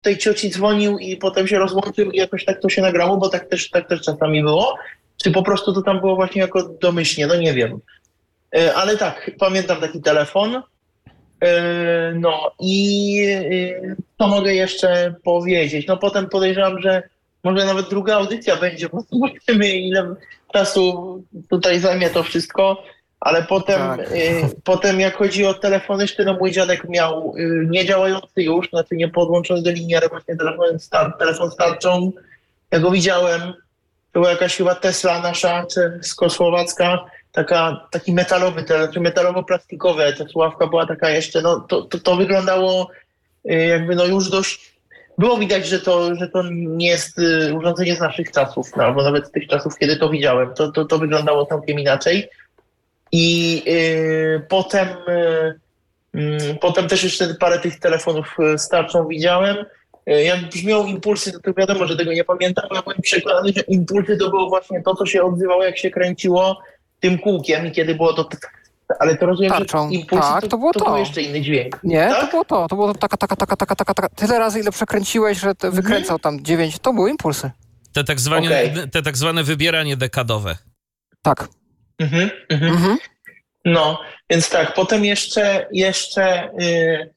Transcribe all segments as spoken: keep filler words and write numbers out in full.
tej cioci dzwonił i potem się rozłączył i jakoś tak to się nagrało, bo tak też, tak też czasami było. Czy po prostu to tam było właśnie jako domyślnie, no nie wiem. Ale tak, pamiętam taki telefon. No i co mogę jeszcze powiedzieć? No potem podejrzewam, że może nawet druga audycja będzie, bo zobaczymy, ile czasu tutaj zajmie to wszystko. Ale potem, tak. y, potem jak chodzi o telefony, jeszcze no mój dziadek miał y, niedziałający już, znaczy nie podłączony do linii, ale właśnie telefon, star, telefon starczą. Ja go widziałem, to była jakaś chyba Tesla nasza, czeskosłowacka, taka, taki metalowy, znaczy metalowo-plastikowe, ta słuchawka była taka jeszcze, no to, to, to wyglądało y, jakby no już dość, było widać, że to, że to nie jest y, urządzenie z naszych czasów, no, albo nawet z tych czasów, kiedy to widziałem, to, to, to wyglądało całkiem inaczej. I y, potem, y, y, potem też jeszcze parę tych telefonów starczą widziałem. Y, jak brzmią impulsy, to, to wiadomo, że tego nie pamiętam. Ja byłem przekonany, że impulsy to było właśnie to, co się odzywało, jak się kręciło tym kółkiem i kiedy było to... Ale to rozumiem, Tarczą. że impulsy tak, to, to było to, to. to był jeszcze inny dźwięk. Nie, tak? to było to. To było taka, taka, taka, taka, taka, taka. Tyle razy, ile przekręciłeś, że to wykręcał tam dziewięć. To były impulsy. Te tak zwane, Okay. te tak zwane wybieranie dekadowe. Tak. Mhm, mhm. Mhm. No, więc tak, potem jeszcze, jeszcze yy,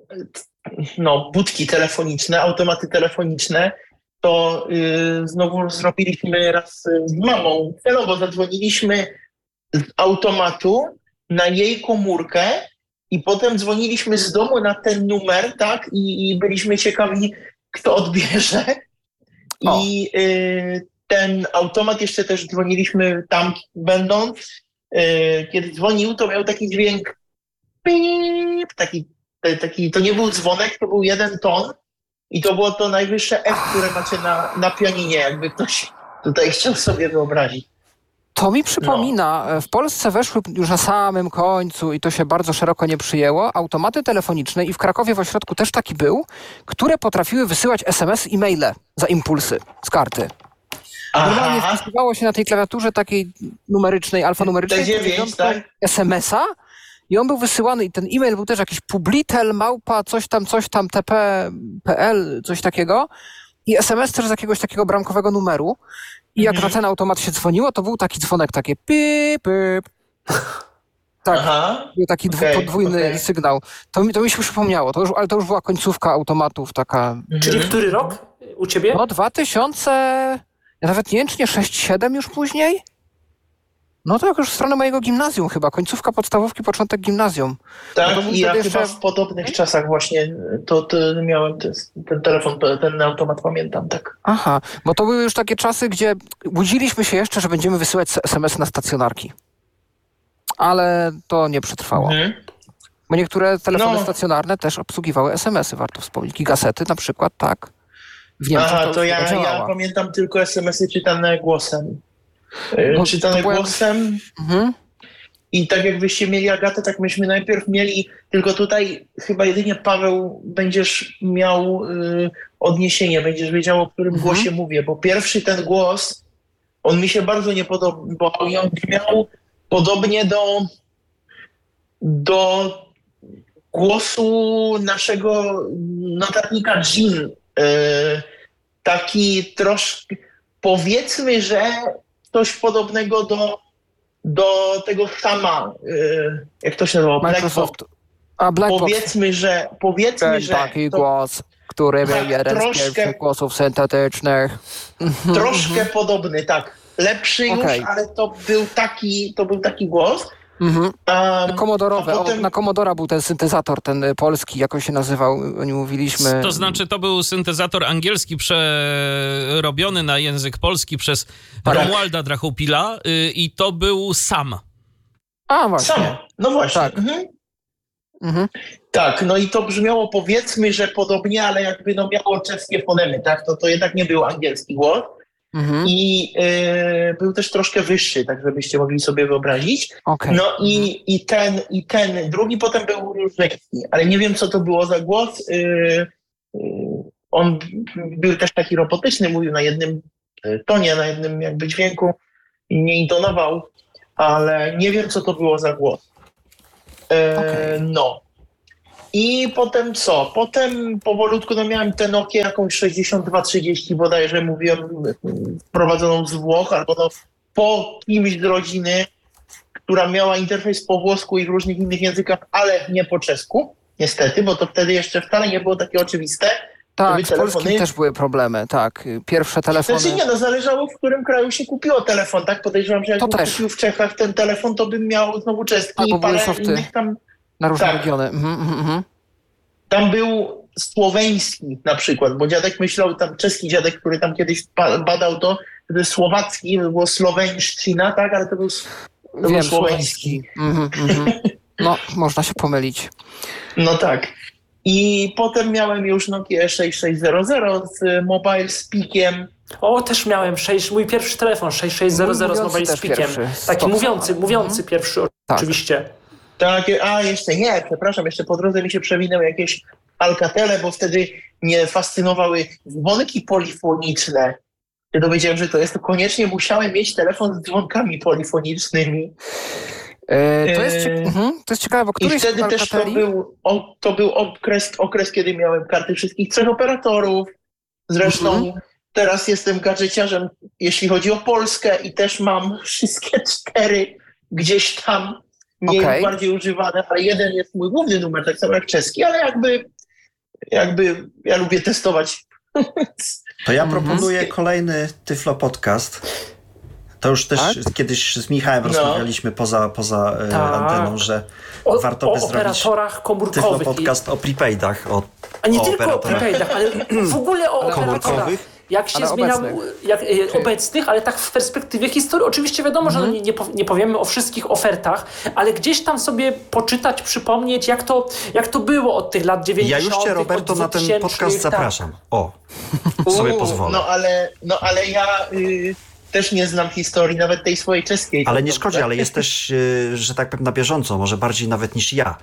no, budki telefoniczne, automaty telefoniczne, to yy, znowu zrobiliśmy raz z mamą, celowo zadzwoniliśmy z automatu na jej komórkę i potem dzwoniliśmy z domu na ten numer, tak, i, i byliśmy ciekawi, kto odbierze. O. I yy, ten automat jeszcze też dzwoniliśmy tam będąc. Kiedy dzwonił, to miał taki dźwięk pip, taki, taki, to nie był dzwonek, to był jeden ton i to było to najwyższe F, które macie na, na pianinie, jakby ktoś tutaj chciał sobie wyobrazić. To mi przypomina, no. W Polsce weszły już na samym końcu i to się bardzo szeroko nie przyjęło, automaty telefoniczne i w Krakowie w ośrodku też taki był, które potrafiły wysyłać es em es i maile za impulsy z karty. Normalnie wpisywało się na tej klawiaturze takiej numerycznej, alfanumerycznej, dziewięć, tak? es em es a i on był wysyłany i ten e-mail był też jakiś publitel, małpa, coś tam, coś tam, tp.pl, coś takiego i es em es też z jakiegoś takiego bramkowego numeru i jak mhm. na ten automat się dzwoniło, to był taki dzwonek, takie pip, pip. Tak, Aha, był taki okay, podwójny okay. sygnał. To mi, to mi się przypomniało, to już, ale to już była końcówka automatów taka. Mhm. Czyli który rok u ciebie? No dwa tysiące... Ja nawet nie wiem, czy nie sześć siedem już później? No to jak już w stronę mojego gimnazjum chyba. Końcówka podstawówki, początek gimnazjum. Tak, no i ja jeszcze... chyba w podobnych czasach właśnie to, to miałem ten, ten telefon, ten automat, pamiętam, tak. Aha, bo to były już takie czasy, gdzie budziliśmy się jeszcze, że będziemy wysyłać es em es na stacjonarki. Ale to nie przetrwało. Mhm. Bo niektóre telefony no. stacjonarne też obsługiwały es em esy, warto wspomnieć. Gigasety na przykład, tak. W Niemczech Aha, to, to ja, ja pamiętam tylko es em esy czytane głosem. No, czytane byłem... głosem. Mhm. I tak jak wyście mieli Agatę, tak myśmy najpierw mieli, tylko tutaj chyba jedynie Paweł będziesz miał y, odniesienie, będziesz wiedział, o którym mhm. głosie mówię, bo pierwszy ten głos, on mi się bardzo nie podobał, i on brzmiał podobnie do, do głosu naszego notatnika Jean. Y, taki troszkę, powiedzmy, że coś podobnego do, do tego sama, y, jak to się nazywa, Microsoft. A, Blackbox. Powiedzmy, że powiedzmy, Ten że taki to, głos, który był tak, jeden troszkę, z pierwszych głosów syntetycznych. Troszkę podobny, tak. Lepszy okay. już, ale to był taki, to był taki głos. Mhm. Um, na Commodorowe, potem... o, na Commodora był ten syntezator, ten polski, jak on się nazywał, o nim mówiliśmy. To znaczy, to był syntezator angielski przerobiony na język polski przez tak. Romualda Drachopila yy, i to był Sam. A, właśnie. Sam, no właśnie. Tak. Mhm. Mhm. Tak, no i to brzmiało powiedzmy, że podobnie, ale jakby no miało czeskie fonemy, tak? To, to jednak nie był angielski głos. Mhm. I y, był też troszkę wyższy, tak żebyście mogli sobie wyobrazić. Okay. No i, i, ten, i ten drugi potem był różnicki, ale nie wiem, co to było za głos. Y, y, on był też taki robotyczny, mówił na jednym tonie, na jednym jakby dźwięku i nie intonował, ale nie wiem, co to było za głos. Y, okay. No. I potem co? Potem powolutku no miałem tę Nokię jakąś sześćdziesiąt dwa trzydzieści bodajże, mówiłem, wprowadzoną z Włoch, albo no po kimś z rodziny, która miała interfejs po włosku i w różnych innych językach, ale nie po czesku, niestety, bo to wtedy jeszcze wcale nie było takie oczywiste. Tak, z telefony... polskim też były problemy, tak. Pierwsze telefony... Znaczy nie, no zależało, w którym kraju się kupiło telefon, tak? Podejrzewam, że jakbym kupił w Czechach ten telefon, to bym miał znowu czeski i parę innych tam... Na różne tak. regiony. Mhm, mhm. Tam był słoweński na przykład, bo dziadek myślał, tam czeski dziadek, który tam kiedyś badał to, to słowacki, to było słoweńszczyna, tak? Ale to był, to Wiem, był słoweński. Mhm, mhm. No, można się pomylić. No tak. I potem miałem już Nokia sześć sześć zero zero z Mobile Speakiem. O, też miałem sześć, mój pierwszy telefon sześć sześć zero zero z Mobile Speakiem. Taki mówiący, mówiący pierwszy tak. oczywiście. Tak, a jeszcze nie, przepraszam, jeszcze po drodze mi się przewinęły jakieś Alcatele, bo wtedy mnie fascynowały dzwonki polifoniczne. Ja dowiedziałem, że to jest, to koniecznie musiałem mieć telefon z dzwonkami polifonicznymi. Yy, to, jest cie- yy, to jest ciekawe, bo któryś I wtedy też to był, o, to był okres, okres, kiedy miałem karty wszystkich trzech operatorów. Zresztą mm-hmm. teraz jestem gadżeciarzem, jeśli chodzi o Polskę i też mam wszystkie cztery gdzieś tam mniej okay. bardziej używane, ale jeden jest mój główny numer, tak samo jak czeski, ale jakby, jakby ja lubię testować. To ja proponuję mm-hmm. kolejny Tyflo Podcast. To już też tak? kiedyś z Michałem no. rozmawialiśmy poza, poza tak. anteną, że o, warto by o zrobić operatorach komórkowych. Tyflo Podcast o prepaidach. O, A nie o tylko o prepaidach, ale w ogóle o operatorach. Jak się zmieniał, jak, e, obecnych, ale tak w perspektywie historii. Oczywiście wiadomo, mhm. że nie, nie, nie powiemy o wszystkich ofertach, ale gdzieś tam sobie poczytać, przypomnieć, jak to, jak to było od tych lat dziewięćdziesiątych. Ja już cię, Roberto, na ten podcast zapraszam. Tak. O, sobie U, pozwolę. No ale, no, ale ja y, też nie znam historii, nawet tej swojej czeskiej. Ale nie szkodzi, ale jesteś, y, że tak powiem, na bieżąco, może bardziej nawet niż ja.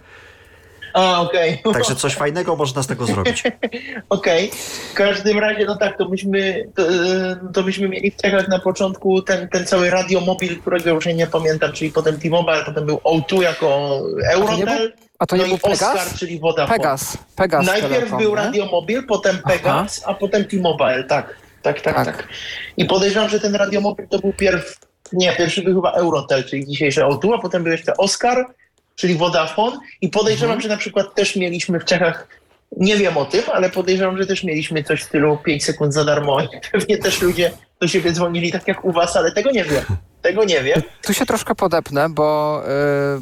A, okej. Okay. Także coś fajnego można z tego zrobić. Okej. Okay. W każdym razie, no tak, to myśmy, to, to myśmy mieli w Czechach na początku ten, ten cały radiomobil, którego już nie pamiętam, czyli potem T-Mobile, potem był O dwa jako Eurotel. A to nie no był i Oscar, Pegas? czyli Vodafone. Pegas. Pegas Najpierw telefon, był nie? radiomobil, potem Pegas, Aha. a potem T-Mobile, tak. Tak, tak, tak. tak. I podejrzewam, że ten radiomobil to był pierw, nie, pierwszy był chyba Eurotel, czyli dzisiejszy O dwa, a potem był jeszcze Oscar, czyli Vodafone i podejrzewam, mhm. że na przykład też mieliśmy w Czechach, nie wiem o tym, ale podejrzewam, że też mieliśmy coś w stylu pięć sekund za darmo i pewnie też ludzie do siebie dzwonili tak jak u was, ale tego nie wiem. Tego nie wiem. Tu się troszkę podepnę, bo y,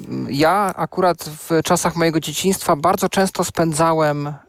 ja akurat w czasach mojego dzieciństwa bardzo często spędzałem y,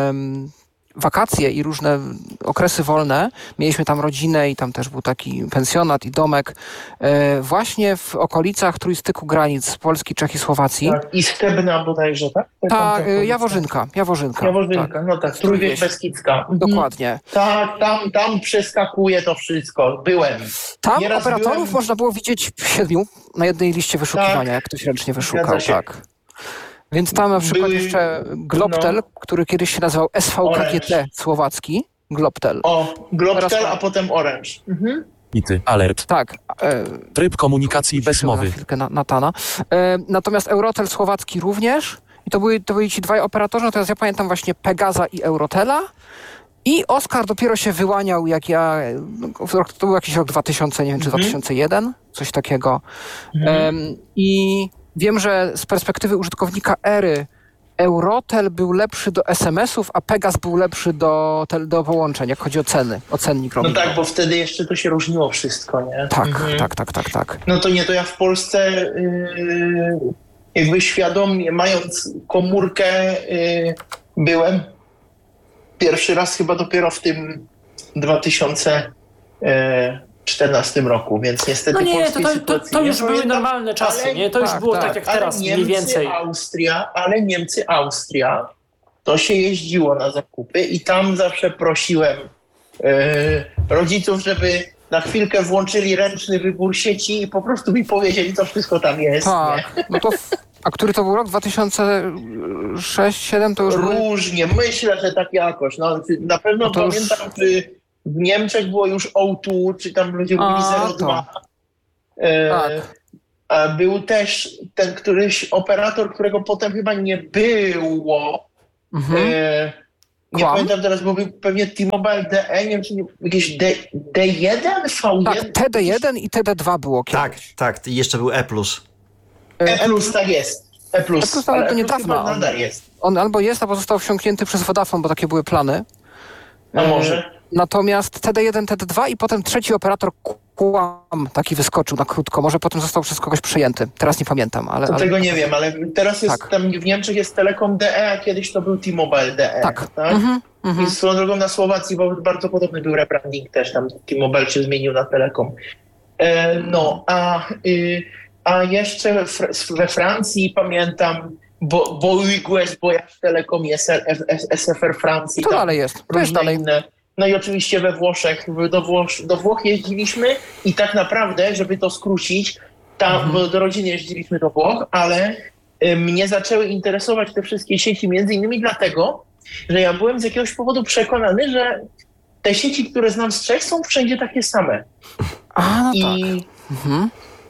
wakacje i różne okresy wolne. Mieliśmy tam rodzinę i tam też był taki pensjonat i domek e, właśnie w okolicach trójstyku granic Polski, Czech i Słowacji. Tak, i Stebna bodajże, tak? Tak, Jaworzynka. Jaworzynka, Jaworzynka, tak. No tak, Trójwieś Beskidzka. Dokładnie. Mhm. Tak, tam, tam przeskakuje to wszystko. Byłem. Tam Nieraz operatorów byłem... można było widzieć siedmiu na jednej liście wyszukiwania, tak. jak ktoś ręcznie wyszukał. Tak. Więc tam na przykład Były, jeszcze Globtel, no. który kiedyś się nazywał S V K G T słowacki. Globtel. O, Globtel, Teraz... a potem Orange. Mhm. I ty, alert. Tak. E, Tryb komunikacji bez mowy. Na chwilkę na, Natana. E, natomiast Eurotel słowacki również. I to byli, to byli ci dwaj operatorzy. Natomiast ja pamiętam właśnie Pegaza i Eurotela. I Oscar dopiero się wyłaniał, jak ja... To był jakiś rok dwa tysiące, nie wiem, czy mhm. dwa tysiące jeden. Coś takiego. Mhm. E, I... Wiem, że z perspektywy użytkownika Ery Eurotel był lepszy do es em esów, a Pegas był lepszy do, do połączeń, jak chodzi o ceny, o cennik roamingu. No tak, bo wtedy jeszcze to się różniło wszystko, nie? Tak, mhm. tak, tak, tak, tak. No to nie, to ja w Polsce yy, jakby świadomie, mając komórkę, yy, byłem pierwszy raz chyba dopiero w tym dwa tysiące czternastym roku, więc niestety no nie, to, to, to, to już nie były pamiętam, normalne czasy, ale, nie? To już tak, było tak, tak jak teraz, Niemcy, mniej więcej. Austria, ale Niemcy, Austria, to się jeździło na zakupy i tam zawsze prosiłem yy, rodziców, żeby na chwilkę włączyli ręczny wybór sieci i po prostu mi powiedzieli, co wszystko tam jest. Tak, nie? no to... A który to był rok? dwa tysiące sześć, siedem to już... Różnie, były... myślę, że tak jakoś. No, na pewno no pamiętam, już... że w Niemczech było już O dwa, czy tam ludzie mówili zero dwa. E, tak. A był też ten któryś operator, którego potem chyba nie było, Mhm. E, nie Kłam? pamiętam teraz, bo był pewnie T-Mobile D E, nie wiem, czy nie, jakieś D, D1, V jeden? Tak, T D jeden i T D dwa było kiedyś. Tak, tak. I jeszcze był E plus. E plus, tak jest. E plus, E plus ale to niedawno. chyba nadal jest. On albo jest, albo został wsiąknięty przez Vodafone, bo takie były plany. A może? Natomiast T D jeden, T D dwa i potem trzeci operator Kłam taki wyskoczył na krótko. Może potem został przez kogoś przejęty. Teraz nie pamiętam, ale... To ale... tego nie wiem, ale teraz jest Tak. tam w Niemczech jest Telekom D E, a kiedyś to był T-Mobile D E. Tak. tak? Mhm, mhm. I swoją drogą na Słowacji bo bardzo podobny był rebranding też, tam T-Mobile się zmienił na Telekom. E, no, a, y, a jeszcze fr- we Francji pamiętam, bo, bo Uigues, bo ja w Telekomie S F R Francji. To tam dalej jest. To jest różne dalej. inne. No i oczywiście we Włoszech, do Włoch, do Włoch jeździliśmy i tak naprawdę, żeby to skrócić, tam Mhm. bo do rodziny jeździliśmy do Włoch, ale y, mnie zaczęły interesować te wszystkie sieci między innymi dlatego, że ja byłem z jakiegoś powodu przekonany, że te sieci, które znam z Czech, są wszędzie takie same. A, no I, tak. Mhm.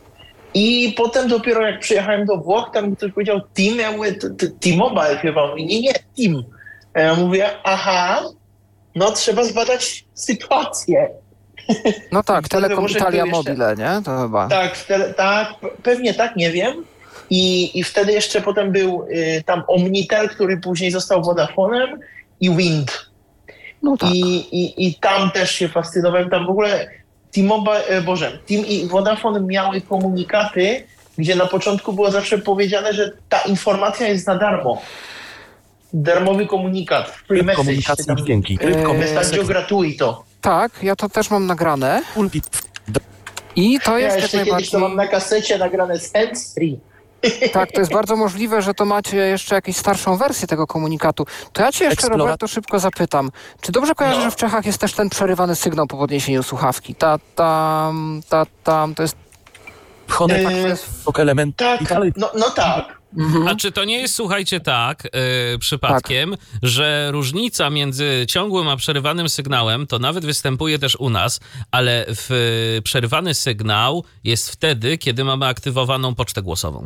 I potem dopiero jak przyjechałem do Włoch, tam ktoś powiedział Team, ja mówię, t- t- T-Mobile chyba. Mówi, nie, nie, Team. A ja mówię, aha, no trzeba zbadać sytuację. No tak, Wtedy Telekom może Italia był jeszcze- Mobile, nie? To chyba. Tak, te, tak, p- pewnie tak, nie wiem. I, i wtedy jeszcze potem był y, tam Omnitel, który później został Vodafonem i Wind. No tak. I, i, I tam też się fascynowałem. Tam w ogóle T-Mobile, e, Boże, Team i Vodafone miały komunikaty, gdzie na początku było zawsze powiedziane, że ta informacja jest za darmo. Darmowy komunikat, free message. Komunikacji dźwięki. Eee, Messaggio gratuito. Tak, ja to też mam nagrane. Pulpit. I to Ja jest jak jeszcze kiedyś najbardziej... to mam na kasecie nagrane z hands-free. Tak, to jest bardzo możliwe, że to macie jeszcze jakąś starszą wersję tego komunikatu. To ja cię jeszcze, Explora- Roberto, szybko zapytam. Czy dobrze kojarzę, No. że w Czechach jest też ten przerywany sygnał po podniesieniu słuchawki? Ta, tam, ta, tam, to jest... Honek, Eee, ok element. Tak, I dalej. no, no tak. Mhm. A czy to nie jest, słuchajcie, tak, yy, przypadkiem, że różnica między ciągłym a przerywanym sygnałem, to nawet występuje też u nas, ale w, przerywany sygnał jest wtedy, kiedy mamy aktywowaną pocztę głosową.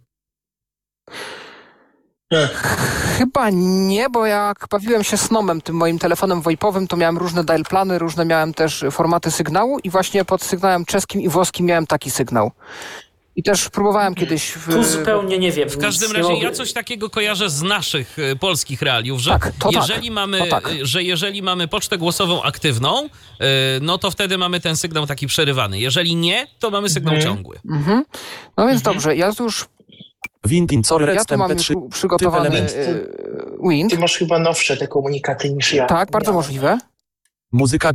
Chyba nie, bo jak bawiłem się Snomem, tym moim telefonem wojpowym, to miałem różne dial plany, różne miałem też formaty sygnału i właśnie pod sygnałem czeskim i włoskim miałem taki sygnał. I też próbowałem kiedyś... W, Tu zupełnie nie wiem. W każdym razie ja coś takiego kojarzę z naszych y, polskich realiów, że Tak, to jeżeli tak, mamy, to tak. y, że jeżeli mamy pocztę głosową aktywną, y, no to wtedy mamy ten sygnał taki przerywany. Jeżeli nie, to mamy sygnał Mhm. ciągły. Mhm. No więc dobrze, ja tu już Wind in Sorry, ja tu mam już P trzy. przygotowany element. y, Wind. Ty masz chyba nowsze te komunikaty niż ja. Tak, bardzo Ja. możliwe. Muzyka.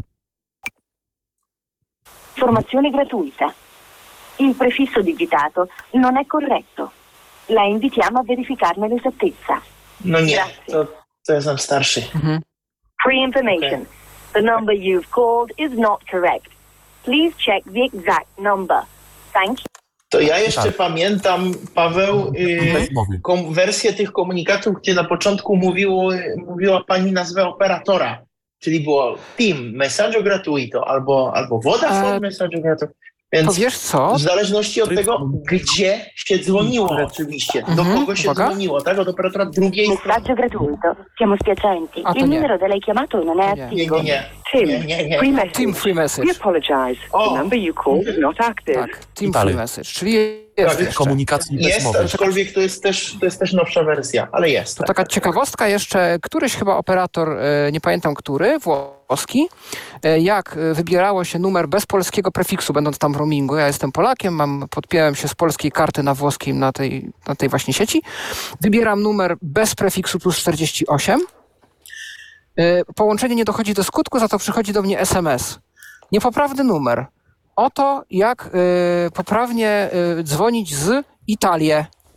Informazione gratuita. Il prefisso digitato non è corretto. La invitiamo a verificarne l'esattezza. No nie, Grazie. to, to ja znam starszy. Mhm. Free information. The number you've called is not correct. Please check the exact number. Thank you. To ja jeszcze Tak. pamiętam, Paweł, y, Bez mowy. kom, wersję tych komunikatów, gdzie na początku mówiło, mówiła pani nazwę operatora. Czyli było Team, Messaggio Gratuito, albo, albo Vodafone, E, Messaggio Gratuito. To Więc wiesz co? w zależności od tego, gdzie się dzwoniło oczywiście, do Mhm, kogo się uwaga. dzwoniło, tak? Od operatora drugiej strony. Messaggio gratuito. Siamo spiacenti. Ah, to Il nie. numero da lei chiamato non è Nie. Nie, attivo. nie, nie. Tim, Nie, nie, nie. free message. Team Free Message. We apologize. O. The number you called is not active. Tak, Team Dalej. Free Message, czyli jest Tak, jeszcze. Komunikacji bez Jest, mowy. aczkolwiek to jest też, to jest też nowsza wersja, ale jest. To tak, taka tak. ciekawostka jeszcze, któryś chyba operator, e, nie pamiętam który, włoski, e, jak e, wybierało się numer bez polskiego prefiksu, będąc tam w roamingu. Ja jestem Polakiem, mam, podpiąłem się z polskiej karty na włoskim na tej, na tej właśnie sieci. Wybieram numer bez prefiksu plus czterdzieści osiem. E, Połączenie nie dochodzi do skutku, za to przychodzi do mnie es em es. Niepoprawny numer. Oto jak e, poprawnie e, dzwonić z Italii.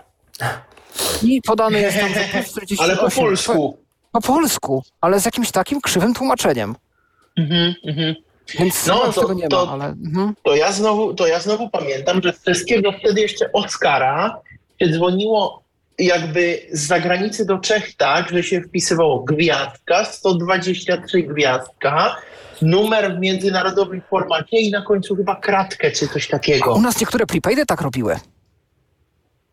I podany jest tam, że plus czterdzieści osiem. Ale po polsku. Po polsku, ale z jakimś takim krzywym tłumaczeniem. Mhm, mhm. Więc No, no, to- tego nie to- ma, ale... Mhm. To ja znowu, to ja znowu pamiętam, że z czeskiego wtedy jeszcze Oskara się dzwoniło jakby z zagranicy do Czech tak, że się wpisywało gwiazdka, sto dwadzieścia trzy gwiazdka, numer w międzynarodowym formacie i na końcu chyba kratkę czy coś A takiego. u nas niektóre prepaidy tak robiły.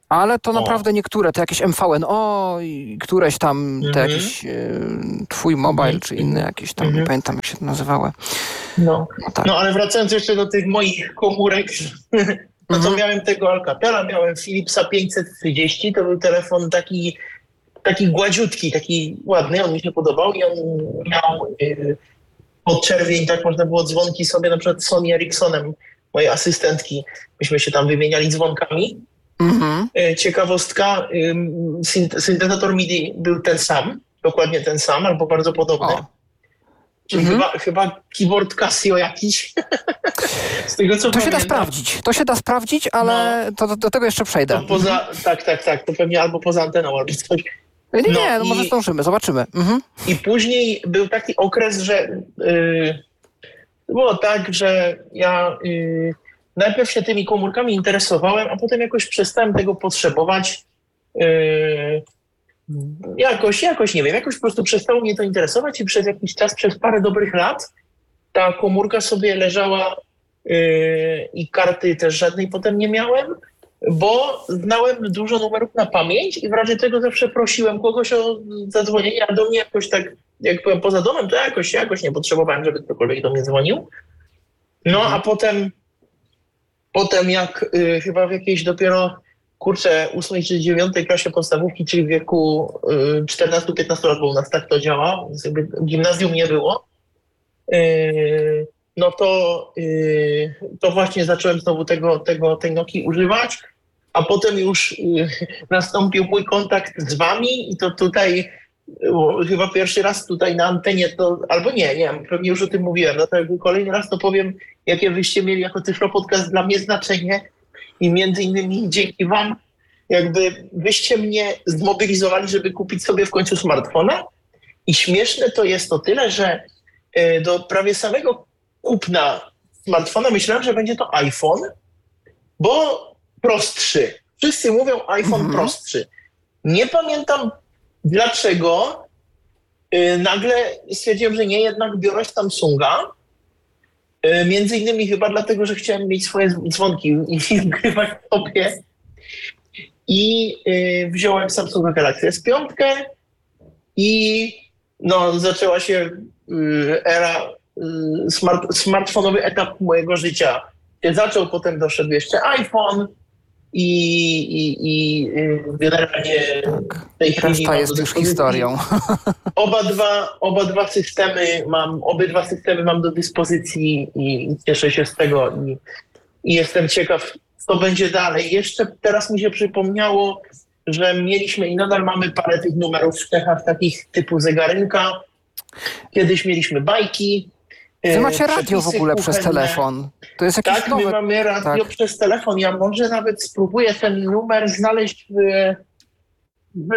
Ale to O. naprawdę niektóre, te jakieś M V N O i któreś tam, te Mhm. jakieś y, Twój Mobile, Mhm. czy inne jakieś tam, Mhm. nie pamiętam jak się to nazywały. No. No tak. No ale wracając jeszcze do tych moich komórek, no to Mhm. miałem tego Alcatela, miałem Philipsa pięćset trzydzieści, to był telefon taki, taki gładziutki, taki ładny, on mi się podobał i on miał y, pod czerwień, tak można było dzwonki sobie, na przykład Sony Ericssonem, mojej asystentki, myśmy się tam wymieniali dzwonkami. Mhm. Y, ciekawostka, y, syn- syntezator M I D I był ten sam, dokładnie ten sam, albo bardzo podobny. O. Czyli Mhm. chyba, chyba keyboard Casio jakiś. Z tego co To się da pamiętam. sprawdzić, to się da sprawdzić, ale to, do, do tego jeszcze przejdę. To poza, tak, tak, tak, to pewnie albo poza anteną, albo coś. Nie, nie, no no i- może zdążymy, zobaczymy. Mhm. I później był taki okres, że yy, było tak, że ja yy, najpierw się tymi komórkami interesowałem, a potem jakoś przestałem tego potrzebować. Yy, jakoś, jakoś nie wiem, jakoś po prostu przestało mnie to interesować i przez jakiś czas, przez parę dobrych lat ta komórka sobie leżała yy, i karty też żadnej potem nie miałem, bo znałem dużo numerów na pamięć i w razie tego zawsze prosiłem kogoś o zadzwonienie, a do mnie jakoś tak, jak byłem poza domem, to jakoś, jakoś nie potrzebowałem, żeby ktokolwiek do mnie dzwonił. No a potem, potem jak y, chyba w jakiejś dopiero, kurczę, ósmej czy dziewiątej klasie podstawówki, czyli w wieku y, czternastu piętnastu lat, bo u nas tak to działa, jakby gimnazjum nie było, y, no to, y, to właśnie zacząłem znowu tego, tego, tej Nokii używać, a potem już y, nastąpił mój kontakt z wami i to tutaj o, chyba pierwszy raz tutaj na antenie to, albo nie, nie, pewnie już o tym mówiłem, no to jakby kolejny raz to powiem, jakie wyście mieli jako Tyflo Podcast dla mnie znaczenie i między innymi dzięki wam jakby wyście mnie zmobilizowali, żeby kupić sobie w końcu smartfona i śmieszne to jest to tyle, że y, do prawie samego kupna smartfona myślałem, że będzie to iPhone, bo prostszy. Wszyscy mówią iPhone Mhm. prostszy. Nie pamiętam dlaczego. Yy, nagle stwierdziłem, że nie, jednak biorę Samsunga. Yy, między innymi chyba dlatego, że chciałem mieć swoje dzwonki i wgrywać sobie. I yy, wziąłem Samsunga Galaxy S pięć i no, zaczęła się yy, era Smart, smartfonowy etap mojego życia się zaczął, potem doszedł jeszcze iPhone i, i, i generalnie Tak. w tej chwili Reszta mam jest do już dyspozycji historią. Oba dwa, oba dwa systemy mam, obydwa systemy mam do dyspozycji i, i cieszę się z tego i, i jestem ciekaw, co będzie dalej. Jeszcze teraz mi się przypomniało, że mieliśmy i nadal mamy parę tych numerów w Czechach takich typu zegarynka. Kiedyś mieliśmy bajki. Wy macie radio w przepisy ogóle przez kuchenne. telefon. To jest jakiś Tak, nowy... my mamy radio tak. przez telefon. Ja może nawet spróbuję ten numer znaleźć w, w,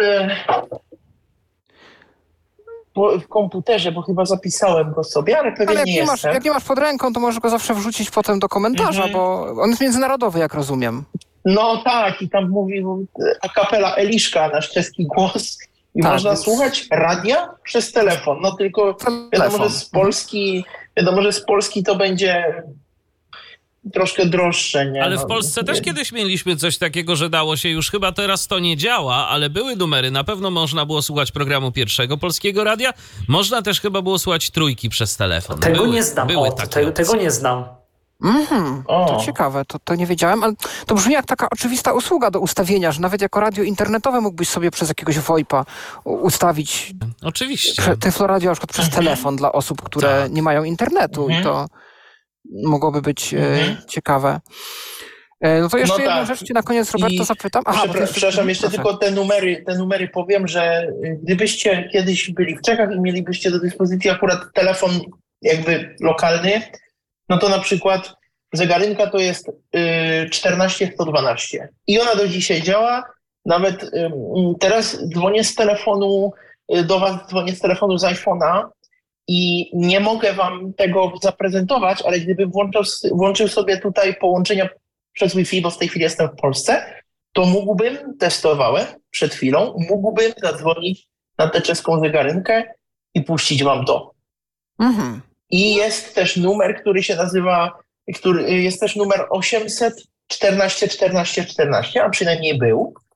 w komputerze, bo chyba zapisałem go sobie, ale pewnie Ale jak nie nie, masz, jestem. jak nie masz pod ręką, to możesz go zawsze wrzucić potem do komentarza, Mhm. bo on jest międzynarodowy, jak rozumiem. No tak, i tam mówił a kapela Eliszka, nasz czeski głos. I Tak, można więc- słuchać radia przez telefon. No tylko wiadomo, Telefon. że z Polski, wiadomo, że z Polski to będzie troszkę droższe, nie? Ale no, w Polsce też nie. kiedyś mieliśmy coś takiego, że dało się, już chyba teraz to nie działa, ale były numery. Na pewno można było słuchać programu Pierwszego Polskiego Radia. Można też chyba było słuchać Trójki przez telefon. Tego były, nie znam. Były O, takie te, tego opcje. nie znam. Mhm, O. to ciekawe, to, to nie wiedziałem, ale to brzmi jak taka oczywista usługa do ustawienia, że nawet jako radio internetowe mógłbyś sobie przez jakiegoś VoIPa u- ustawić Oczywiście. prze, Tyflo Radio na przykład przez telefon dla osób, które Tak. nie mają internetu Mhm. i to mogłoby być Mhm. e, ciekawe. E, no to jeszcze No jedną tak. rzecz cię na koniec, Roberto, I zapytam. Aha, bo Przepra- to jeszcze- Przepraszam, jeszcze proszę. tylko te numery, te numery powiem, że y, gdybyście kiedyś byli w Czechach i mielibyście do dyspozycji akurat telefon jakby lokalny, no to na przykład zegarynka to jest y, czternaście sto dwanaście i ona do dzisiaj działa. Nawet y, teraz dzwonię z telefonu, y, do was dzwonię z telefonu z iPhone'a i nie mogę wam tego zaprezentować, ale gdybym włączał, włączył sobie tutaj połączenia przez Wi-Fi, bo w tej chwili jestem w Polsce, to mógłbym, testowałem przed chwilą, mógłbym zadzwonić na tę czeską zegarynkę i puścić wam to. Mhm. I jest też numer, który się nazywa, który jest też numer osiemset czternaście czternaście czternaście, a przynajmniej był.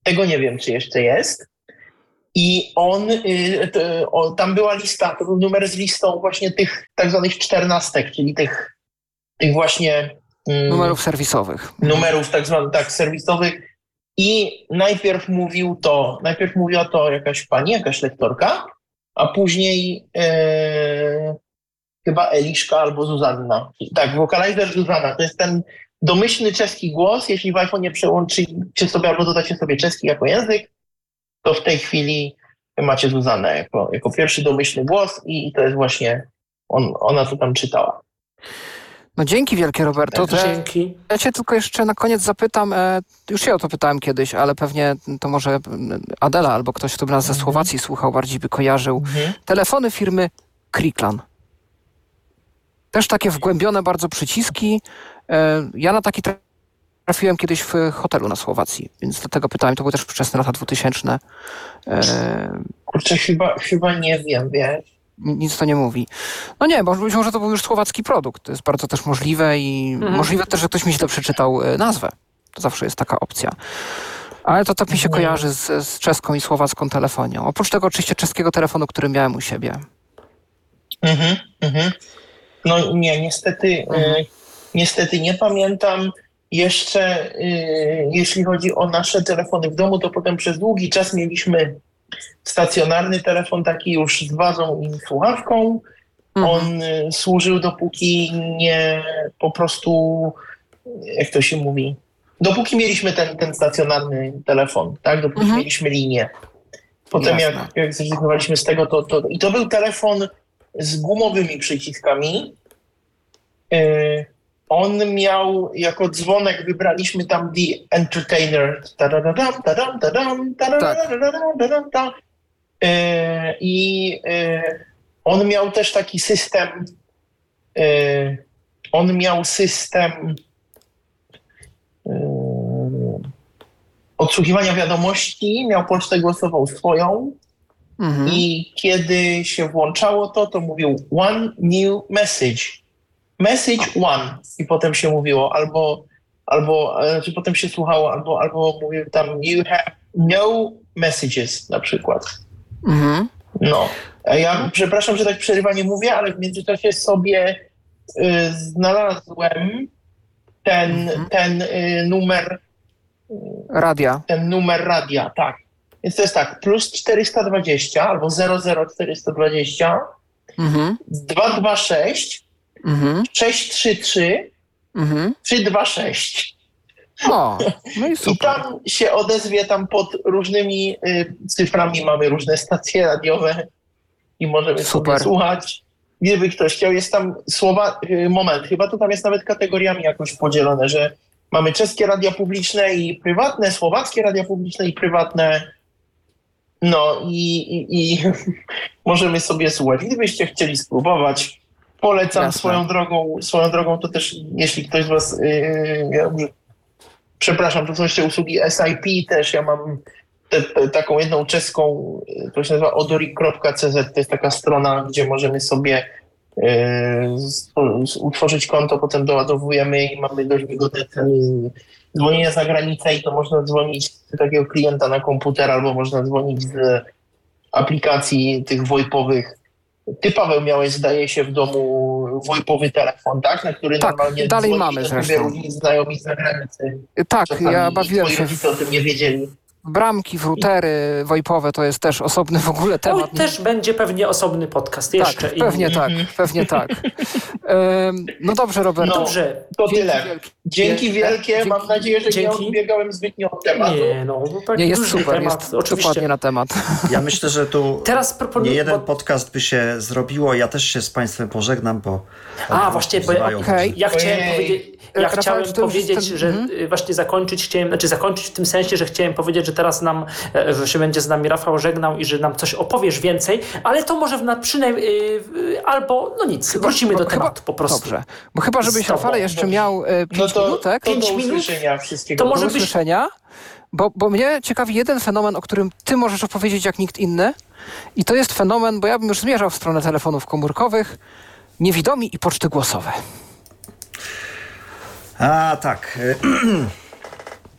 Tego nie wiem, czy jeszcze jest. I on, y, to, o, tam była lista, to był numer z listą właśnie tych tak zwanych czternastek, czyli tych, tych właśnie... Mm, numerów serwisowych. Numerów tak zwanych, tak, serwisowych. I najpierw mówił to, najpierw mówiła to jakaś pani, jakaś lektorka, a później e, chyba Eliszka albo Zuzanna. Tak, wokalizer Zuzanna. To jest ten domyślny czeski głos. Jeśli w iPhone'ie przełączycie sobie albo dodacie sobie czeski jako język, to w tej chwili macie Zuzannę jako, jako pierwszy domyślny głos i to jest właśnie on, ona to tam czytała. No dzięki wielkie, Roberto. Tak, dzięki. Ja cię tylko jeszcze na koniec zapytam, e, już się o to pytałem kiedyś, ale pewnie to może Adela albo ktoś, kto by nas ze Słowacji słuchał, bardziej by kojarzył. Mhm. Telefony firmy Kriklan. Też takie wgłębione bardzo przyciski. E, ja na taki trafiłem kiedyś w hotelu na Słowacji, więc dlatego pytałem, to były też wczesne lata dwutysięczne. E, Kurczę, chyba, chyba nie wiem, wiesz. Nic to nie mówi. No nie, bo być może to był już słowacki produkt. To jest bardzo też możliwe i mhm. możliwe też, że ktoś mi źle przeczytał nazwę. To zawsze jest taka opcja. Ale to tak mi się mhm. kojarzy z, z czeską i słowacką telefonią. Oprócz tego oczywiście czeskiego telefonu, który miałem u siebie. Mhm, mhm. No nie, niestety, mhm. y, niestety nie pamiętam. Jeszcze y, jeśli chodzi o nasze telefony w domu, to potem przez długi czas mieliśmy stacjonarny telefon, taki już z bazą i słuchawką. Mhm. On y, służył dopóki nie po prostu, jak to się mówi, dopóki mieliśmy ten, ten stacjonarny telefon, tak? Dopóki mhm. mieliśmy linię. Potem Jasne. jak, jak zrezygnowaliśmy z tego, to, to i to był telefon z gumowymi przyciskami. Y, on miał, jako dzwonek wybraliśmy tam The Entertainer. Tak. I on miał też taki system, on miał system odsłuchiwania wiadomości, miał pocztę głosową swoją mhm. i kiedy się włączało to, to mówił one new message. Message one. I potem się mówiło albo, albo znaczy potem się słuchało, albo, albo mówił tam you have no messages na przykład. Mhm. No. Ja przepraszam, że tak przerywanie mówię, ale w międzyczasie sobie y, znalazłem ten, mhm. ten y, numer radia. Ten numer radia, tak. Więc to jest tak, plus czterysta dwadzieścia albo zero zero czterysta dwadzieścia mhm. dwieście dwadzieścia sześć mhm. sześć trzy trzy mhm. trzy dwa sześć. O, no i super. I tam się odezwie, tam pod różnymi y, cyframi mamy różne stacje radiowe i możemy super. sobie słuchać. Gdyby ktoś chciał, jest tam słowa, y, moment, chyba to tam jest nawet kategoriami jakoś podzielone, że mamy czeskie radia publiczne i prywatne, słowackie radia publiczne i prywatne. No i, i, i możemy sobie słuchać. Gdybyście chcieli spróbować, polecam swoją drogą, swoją drogą to też, jeśli ktoś z was, yy, ja, przepraszam, to są jeszcze usługi S I P też, ja mam te, te, taką jedną czeską, to się nazywa odorik kropka c z, to jest taka strona, gdzie możemy sobie Yy, utworzyć konto, potem doładowujemy i mamy dość wygodne ceny dzwonienia za granicę i to można dzwonić z takiego klienta na komputer albo można dzwonić z aplikacji tych VoIP-owych. Ty, Paweł, miałeś, zdaje się, w domu VoIP-owy telefon, tak? Na który tak, normalnie dalej dzwoni mamy zresztą. Różni znajomi z zagranicy. Tak, ja bawiłem się w... o tym nie wiedzieli. Bramki, w routery wojpowe to jest też osobny w ogóle temat. Oj, też będzie pewnie osobny podcast jeszcze. Tak, pewnie tak, pewnie tak. Um, no dobrze, Robert. No, dobrze. To tyle. Wielkie. Dzięki wielkie. Dzięki. Mam nadzieję, że Dzięki. nie odbiegałem zbytnio od tematu. Nie, no, tak nie jest super, temat, jest oczywiście. Dokładnie na temat. Ja myślę, że tu Teraz proponuję, nie jeden bo... podcast by się zrobiło. Ja też się z Państwem pożegnam, bo... A, właśnie, bo ja, okay. ja chciałem Ojej. powiedzieć... Ja Rafał, chciałem powiedzieć, ten... że mm-hmm. właśnie zakończyć chciałem, znaczy zakończyć w tym sensie, że chciałem powiedzieć, że teraz nam, że się będzie z nami Rafał żegnał i że nam coś opowiesz więcej, ale to może na przynajmniej yy, albo, no nic, chyba, wrócimy do tematu po prostu. Dobrze, bo chyba żebyś Rafale jeszcze miał yy, pięć no to, minut, tak? To pięć do minut, usłyszenia wszystkiego. To może do usłyszenia, bo, bo mnie ciekawi jeden fenomen, o którym ty możesz opowiedzieć jak nikt inny i to jest fenomen, bo ja bym już zmierzał w stronę telefonów komórkowych, niewidomi i poczty głosowe. A, tak.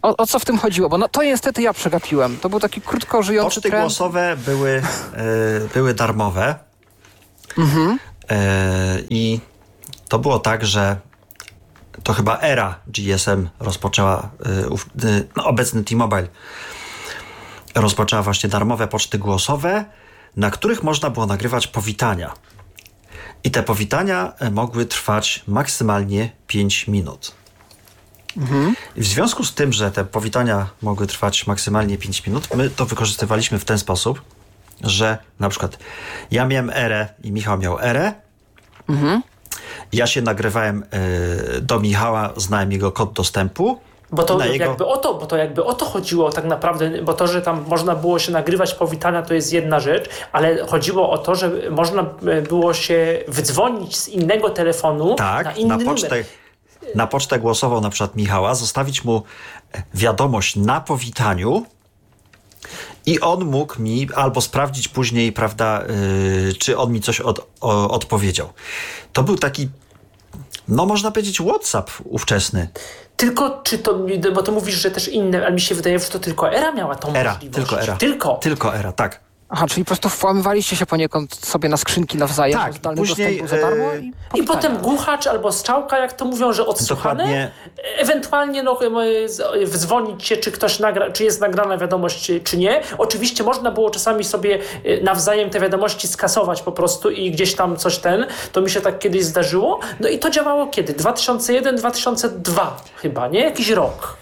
O, o co w tym chodziło? Bo no, to niestety ja przegapiłem. To był taki krótko żyjący Poczty trend. głosowe były, e, były darmowe. Mhm. E, I to było tak, że to chyba era G S M rozpoczęła, e, ów, e, no, obecny T-Mobile rozpoczęła właśnie darmowe poczty głosowe, na których można było nagrywać powitania. I te powitania mogły trwać maksymalnie pięć minut. Mhm. I w związku z tym, że te powitania mogły trwać maksymalnie pięć minut, my to wykorzystywaliśmy w ten sposób, że na przykład ja miałem erę i Michał miał erę. Mhm. Ja się nagrywałem y, do Michała, znałem jego kod dostępu. Bo to jakby jego... o to, bo to jakby o to chodziło tak naprawdę, bo to, że tam można było się nagrywać powitania, to jest jedna rzecz, ale chodziło o to, że można było się wydzwonić z innego telefonu tak, na inny na pocztę, numer. Na pocztę głosową na przykład Michała, zostawić mu wiadomość na powitaniu i on mógł mi albo sprawdzić później, prawda, yy, czy on mi coś od, o, odpowiedział. To był taki, no można powiedzieć, WhatsApp ówczesny. Tylko czy to, bo to mówisz, że też inne, ale mi się wydaje, że to tylko era miała tą era, możliwość. Tylko era. Tylko. Tylko era, tak. Aha, czyli po prostu włamywaliście się poniekąd sobie na skrzynki nawzajem, tak, zdalny później, dostęp za darmo. Yy, I, I potem głuchacz albo strzałka, jak to mówią, że odsłuchane. Dokładnie. Ewentualnie no, wdzwonić się, czy ktoś nagra, czy jest nagrana wiadomość, czy nie. Oczywiście można było czasami sobie nawzajem te wiadomości skasować po prostu i gdzieś tam coś ten. To mi się tak kiedyś zdarzyło. No i to działało kiedy? dwa tysiące jeden dwa tysiące dwa chyba, nie? Jakiś rok.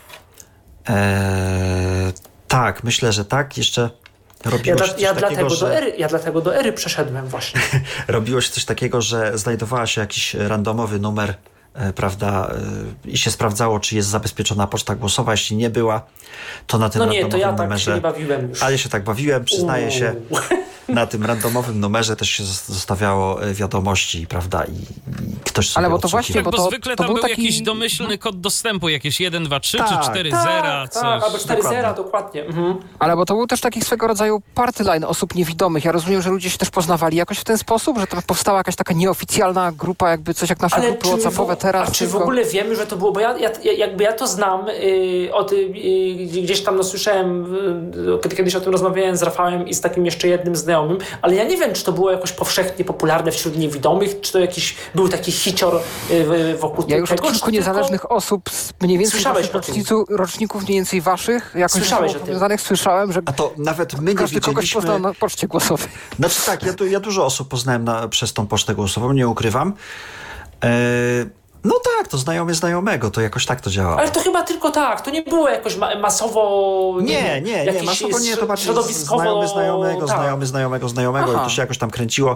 Eee, tak, myślę, że tak. Jeszcze robiło ja, się coś ja, takiego, dlatego że... do ery, ja dlatego do ery przeszedłem właśnie. Robiło się coś takiego, że znajdowała się jakiś randomowy numer, e, prawda, e, i się sprawdzało, czy jest zabezpieczona poczta głosowa. Jeśli nie była, to na tym no nie, randomowym to ja tak numerze... się nie bawiłem już. Ale ja się tak bawiłem, przyznaję Uuu. się. Na tym randomowym numerze też się zostawiało wiadomości, prawda, i, i ktoś sobie Ale bo to właśnie, Tak, bo bo to, zwykle to tam był był taki... jakiś domyślny kod dostępu, jakieś jeden, dwa, trzy Tak, czy cztery tak, zera, coś. tak, albo cztery Dokładnie. zera, dokładnie. Mhm. Ale bo to był też taki swego rodzaju party line osób niewidomych. Ja rozumiem, że ludzie się też poznawali jakoś w ten sposób, że to powstała jakaś taka nieoficjalna grupa, jakby coś jak nasze Ale grupy czy whatsappowe w, teraz. A czy tylko... w ogóle wiemy, że to było, bo ja, ja jakby ja to znam, yy, od, yy, gdzieś tam no, słyszałem, yy, kiedyś o tym rozmawiałem z Rafałem i z takim jeszcze jednym znajomym, ale ja nie wiem, czy to było jakoś powszechnie popularne wśród niewidomych, czy to jakiś był taki hicior yy, wokół Ja już tego. od kilku niezależnych tylko... osób z mniej więcej roczników, roczników mniej więcej waszych, jakoś Słyszałeś powiązanych, słyszałem, że A to nawet my nie każdy wiedzieliśmy... kogoś poznał na poczcie głosowej. Znaczy tak, ja, tu, ja dużo osób poznałem na, przez tą pocztę głosową, nie ukrywam. E, no tak, to znajomy znajomego, to jakoś tak to działało. Ale to chyba tylko tak, to nie było jakoś ma- masowo... Nie, nie, nie, masowo nie, to bardziej środowiskowo... znajomy znajomego, tak. znajomy znajomego, znajomego Aha. i to się jakoś tam kręciło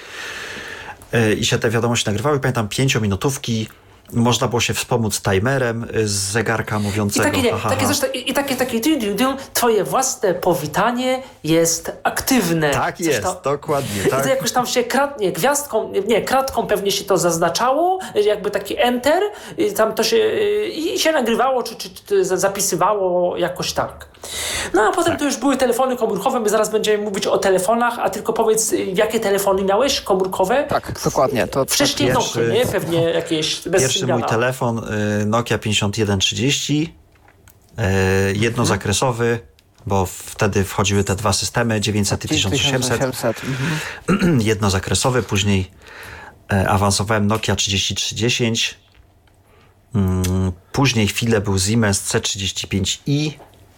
e, i się te wiadomości nagrywały. Pamiętam pięciominutówki, można było się wspomóc timerem z zegarka mówiącego. I takie, nie, ha, ha, takie, ha. zresztą, i, i takie, takie du, du, du, twoje własne powitanie jest aktywne. Tak Coś jest, tam, dokładnie. I Tak. to jakoś tam się kratnie, gwiazdką, nie, kratką pewnie się to zaznaczało, jakby taki enter, i tam to się, i się nagrywało, czy, czy, czy zapisywało jakoś tak. No a potem tak. to już były telefony komórkowe, my zaraz będziemy mówić o telefonach, a tylko powiedz, jakie telefony miałeś komórkowe? Tak, dokładnie. To, Wcześniej tak, Nokia, pierwszy- nie? Pewnie jakieś bez Pierwszy mój telefon y, Nokia pięćdziesiąt jeden trzydzieści, y, jednozakresowy, bo wtedy wchodziły te dwa systemy, dziewięćset i tysiąc osiemset. Mhm. Jednozakresowy, później y, awansowałem Nokia trzydzieści trzy dziesięć, y, później chwilę był Siemens C trzydzieści pięć i,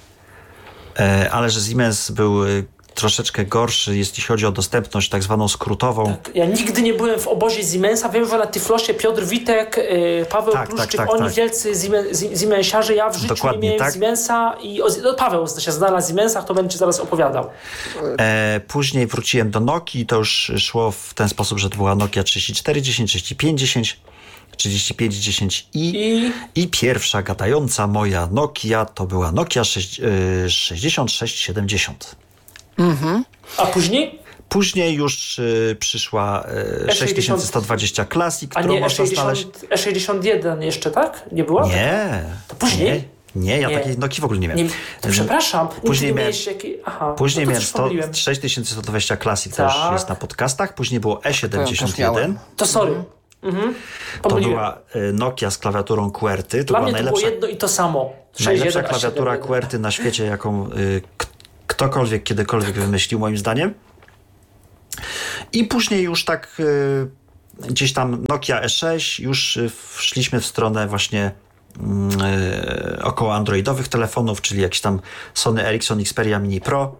y, ale że Siemens był y, troszeczkę gorszy, jeśli chodzi o dostępność tak zwaną skrótową. Tak, ja nigdy nie byłem w obozie Siemensa. Wiem, że na Tyflosie Piotr Witek, yy, Paweł Tak, Pruszczyk, tak, tak, oni tak. wielcy Siemens- Siemensiarze. Ja w życiu Dokładnie, nie miałem tak. Siemensa i o, no, Paweł się zna na Siemensach, to będzie zaraz opowiadał. E, później wróciłem do Nokii, to już szło w ten sposób, że to była Nokia trzydzieści cztery dziesięć, trzydzieści pięć dziesięć, trzydzieści pięć dziesięć i, I i pierwsza gadająca moja Nokia to była Nokia sześć, y, sześćdziesiąt sześć siedemdziesiąt. Mhm. a później? Później już y, przyszła y, sześć tysięcy sto dwadzieścia Classic, A którą nie można znaleźć. E sześćdziesiąt, E sześćdziesiąt jeden jeszcze, tak? Nie była? Nie. To później? Nie, nie ja Nie. takiej Nokii w ogóle nie miałem. Nie, to przepraszam. Później Później miałem- miałeś jakiś... Aha, Później no to miałem coś sto, pomyliłem. sześć tysięcy sto dwadzieścia Classic, to już Tak. jest na podcastach. Później było E też siedemdziesiąt miałem. jeden. To sorry. Mhm. To była Nokia z klawiaturą QWERTY. To Dla była mnie to najlepsza, było jedno i to samo. najlepsza klawiatura QWERTY na świecie, jaką y, k- ktokolwiek kiedykolwiek wymyślił, moim zdaniem. I później już tak y, gdzieś tam Nokia E sześć, już y, szliśmy w stronę właśnie y, około androidowych telefonów, czyli jakiś tam Sony Ericsson Xperia Mini Pro.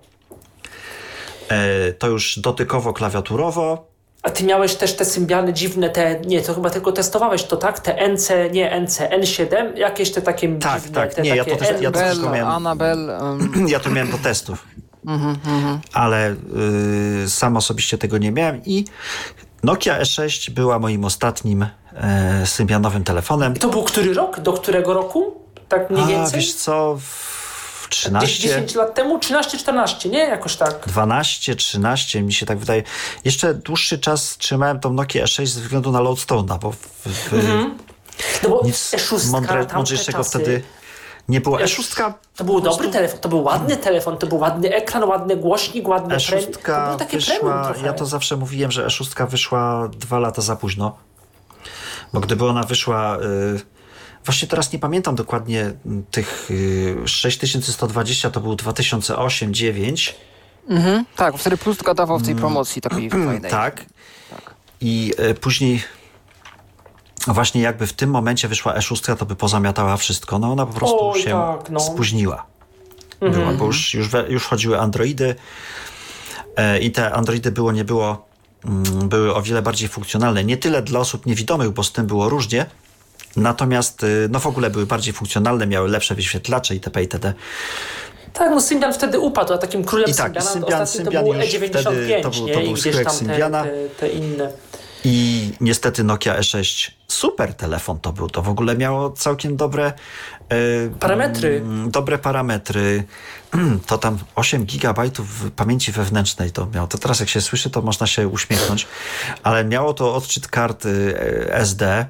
Y, to już dotykowo, klawiaturowo. A ty miałeś też te symbiany dziwne, te, nie, to chyba tylko testowałeś to, tak? Te N C, nie N C, N siedem, jakieś te takie tak, dziwne. Tak, te nie, ja takie to też, ja to Bell, wszystko miałem. Annabel. Um... Ja to miałem do testów. Mhm, mhm. Ale y, sam osobiście tego nie miałem i Nokia E sześć była moim ostatnim e, symbianowym telefonem. I to był który rok? Do którego roku? Tak mniej więcej? A wiesz co, w trzynaście... dziesięć lat temu? trzynaście czternaście, nie? Jakoś tak. dwanaście, trzynaście, mi się tak wydaje. Jeszcze dłuższy czas trzymałem tą Nokię E sześć ze względu na Loadstone'a, bo w, w, Mhm. No bo nic E sześć, mądre, tamte mądrzejszego czasy. wtedy nie było. E E sześć... To był dobry telefon, to był ładny telefon, to był ładny ekran, ładny głośnik, ładny E premium. sześć To był takie premium wyszła, trochę. ja to zawsze mówiłem, że E sześć wyszła dwa lata za późno, bo gdyby ona wyszła, y, właśnie teraz nie pamiętam dokładnie tych y, sześć tysięcy sto dwadzieścia, to był dwa tysiące osiem dziewięć. Mhm, tak, wtedy Plus dawał w tej promocji takiej fajnej. Tak. I y, później właśnie jakby w tym momencie wyszła E sześć, to by pozamiatała wszystko. No ona po prostu Oj, się tak, no. spóźniła. Była, bo już, już, we, już chodziły Androidy e, i te Androidy było, nie było, mm, były o wiele bardziej funkcjonalne. Nie tyle dla osób niewidomych, bo z tym było różnie, natomiast y, no w ogóle były bardziej funkcjonalne, miały lepsze wyświetlacze itp. itd. Tak, no Symbian wtedy upadł, a takim królem I tak, Symbiana Symbian- ostatnim to Symbian był już E dziewięćdziesiąt pięć, wtedy to był- nie? to był I gdzieś skórek tam te, Symbiana. te, te inne. I niestety Nokia E sześć, super telefon to był, to w ogóle miało całkiem dobre e, Parametry. mm, dobre parametry. To tam osiem gigabajtów pamięci wewnętrznej to miało. To teraz jak się słyszy, to można się uśmiechnąć, ale miało to odczyt karty S D.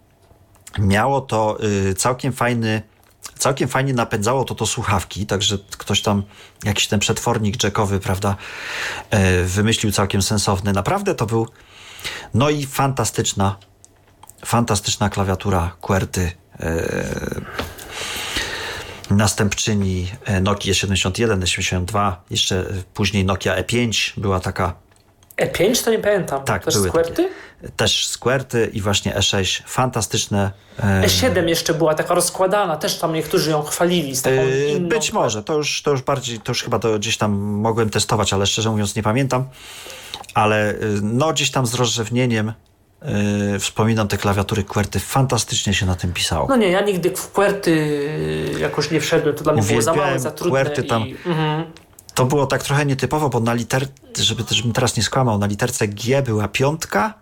Miało to y, całkiem fajny Całkiem fajnie napędzało to to słuchawki, także ktoś tam, jakiś ten przetwornik jackowy, prawda, e, wymyślił całkiem sensowny. Naprawdę to był, no i fantastyczna, fantastyczna klawiatura QWERTY, e, następczyni Nokii E siedemdziesiąt jeden, E siedemdziesiąt dwa, jeszcze później Nokia E pięć była taka. E pięć to nie pamiętam. Tak, też były z QWERTY? takie, też z QWERTY i właśnie E sześć, fantastyczne. E siedem jeszcze była taka rozkładana, też tam niektórzy ją chwalili z taką Yy, inną. być może, to już, to już bardziej, to już chyba to gdzieś tam mogłem testować, ale szczerze mówiąc nie pamiętam. Ale yy, no gdzieś tam z rozrzewnieniem yy, wspominam te klawiatury QWERTY, fantastycznie się na tym pisało. No nie, ja nigdy w QWERTY jakoś nie wszedłem, to dla mnie było za małe, za trudne. QWERTY tam, i... mhm. To było tak trochę nietypowo, bo na liter, żeby, żebym teraz nie skłamał, na literce G była piątka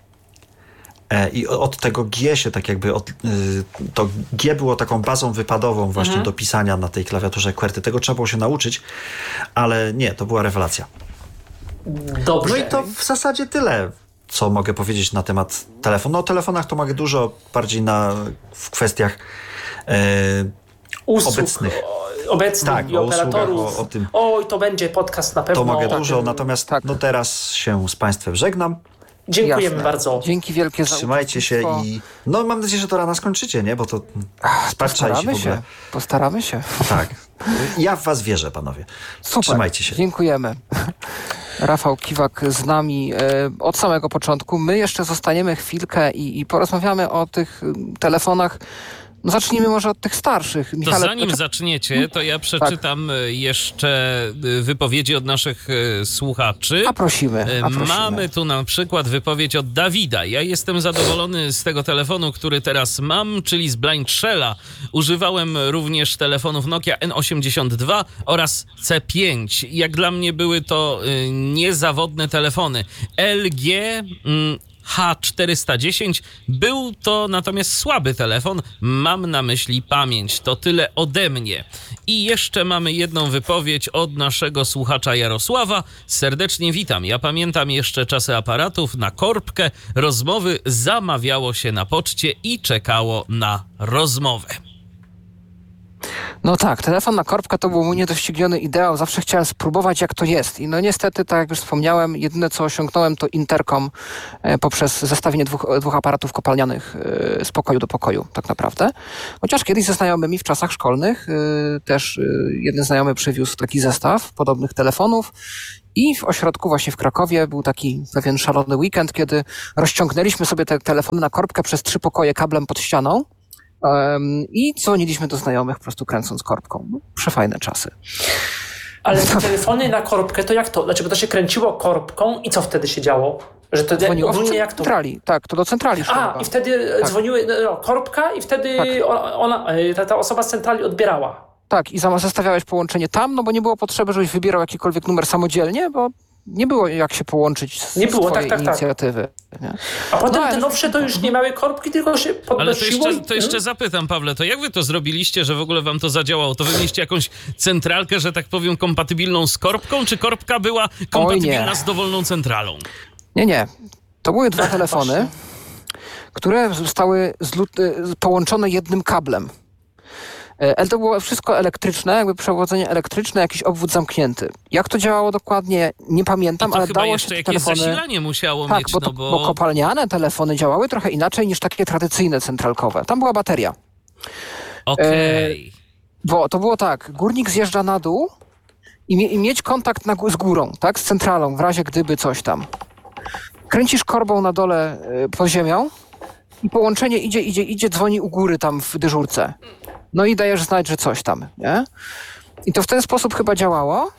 e, i od tego G się tak jakby, od, y, to G było taką bazą wypadową właśnie mhm. do pisania na tej klawiaturze QWERTY. Tego trzeba było się nauczyć, ale nie, to była rewelacja. Dobrze. No i to w zasadzie tyle, co mogę powiedzieć na temat telefonu. No o telefonach to mogę dużo, bardziej na, w kwestiach e, Usług, obecnych. Obecnych Tak, i o usługach, operatorów. o- o tym. Oj, to będzie podcast na pewno. To mogę tak. dużo, natomiast tak. no teraz się z Państwem żegnam. Dziękujemy Jasne. bardzo. Dzięki wielkie za Trzymajcie się uczestnictwo. i no mam nadzieję, że to rano skończycie, nie? Bo to spać trzeba iść w Postaramy ogóle. się. Postaramy się. Tak. Ja w was wierzę, panowie. Super. Trzymajcie się. Dziękujemy. Rafał Kiwak z nami e, od samego początku. My jeszcze zostaniemy chwilkę i, i porozmawiamy o tych y, telefonach. No zacznijmy może od tych starszych. To Michale, zanim poczek- zaczniecie, to ja przeczytam y, jeszcze y, wypowiedzi od naszych y, słuchaczy. A prosimy, a prosimy. Mamy tu na przykład wypowiedź od Dawida. Ja jestem zadowolony z tego telefonu, który teraz mam, czyli z Blind Shella. Używałem również telefonów Nokia N osiemdziesiąt dwa oraz C pięć. Jak dla mnie były to y, niezawodne telefony. L G... Mm, H czterysta dziesięć był to natomiast słaby telefon, mam na myśli pamięć. To tyle ode mnie. I jeszcze mamy jedną wypowiedź od naszego słuchacza Jarosława. Serdecznie witam. Ja pamiętam jeszcze czasy aparatów na korbkę. Rozmowy zamawiało się na poczcie i czekało na rozmowę. No tak, telefon na korbkę to był mój niedościgniony ideał. Zawsze chciałem spróbować, jak to jest. I no niestety, tak jak już wspomniałem, jedyne co osiągnąłem to interkom e, poprzez zestawienie dwóch, dwóch aparatów kopalnianych e, z pokoju do pokoju, tak naprawdę. Chociaż kiedyś ze znajomymi w czasach szkolnych e, też e, jeden znajomy przywiózł taki zestaw podobnych telefonów. I w ośrodku właśnie w Krakowie był taki pewien szalony weekend, kiedy rozciągnęliśmy sobie te telefony na korbkę przez trzy pokoje kablem pod ścianą. Um, I dzwoniliśmy do znajomych po prostu kręcąc korbką. No, przefajne czasy. Ale te telefony na korbkę to jak to? Dlaczego to się kręciło korbką i co wtedy się działo? Że to dzwoniło ogólnie w jak to? centrali, tak, to do centrali szło. A, chyba. i wtedy tak. dzwoniły no, korbka i wtedy tak. ona, ona, ta, ta osoba z centrali odbierała. Tak, i zestawiałeś połączenie tam, no bo nie było potrzeby, żebyś wybierał jakikolwiek numer samodzielnie, bo nie było jak się połączyć z, nie było, z twojej tak, tak, inicjatywy. Tak. Nie? A potem no, te nowsze to już nie miały korbki, tylko się podnosiło. Ale to jeszcze, i... to jeszcze zapytam, Pawle, to jak wy to zrobiliście, że w ogóle wam to zadziałało? To wy mieliście jakąś centralkę, że tak powiem, kompatybilną z korbką, czy korbka była kompatybilna z dowolną centralą? Nie, nie. To były dwa telefony, które zostały zlut- połączone jednym kablem. Ale to było wszystko elektryczne, jakby przewodzenie elektryczne, jakiś obwód zamknięty. Jak to działało dokładnie, nie pamiętam, I to ale chyba dało jeszcze się jakieś telefony... zasilanie musiało tak, mieć, bo, no to, bo... bo kopalniane telefony działały trochę inaczej niż takie tradycyjne centralkowe. Tam była bateria. Okej. E, bo to było tak, górnik zjeżdża na dół i, mie- i mieć kontakt na, z górą, tak, z centralą, w razie gdyby coś tam. Kręcisz korbą na dole y, pod ziemią i połączenie idzie, idzie, idzie, dzwoni u góry tam w dyżurce. No i dajesz znać, że coś tam, nie? I to w ten sposób chyba działało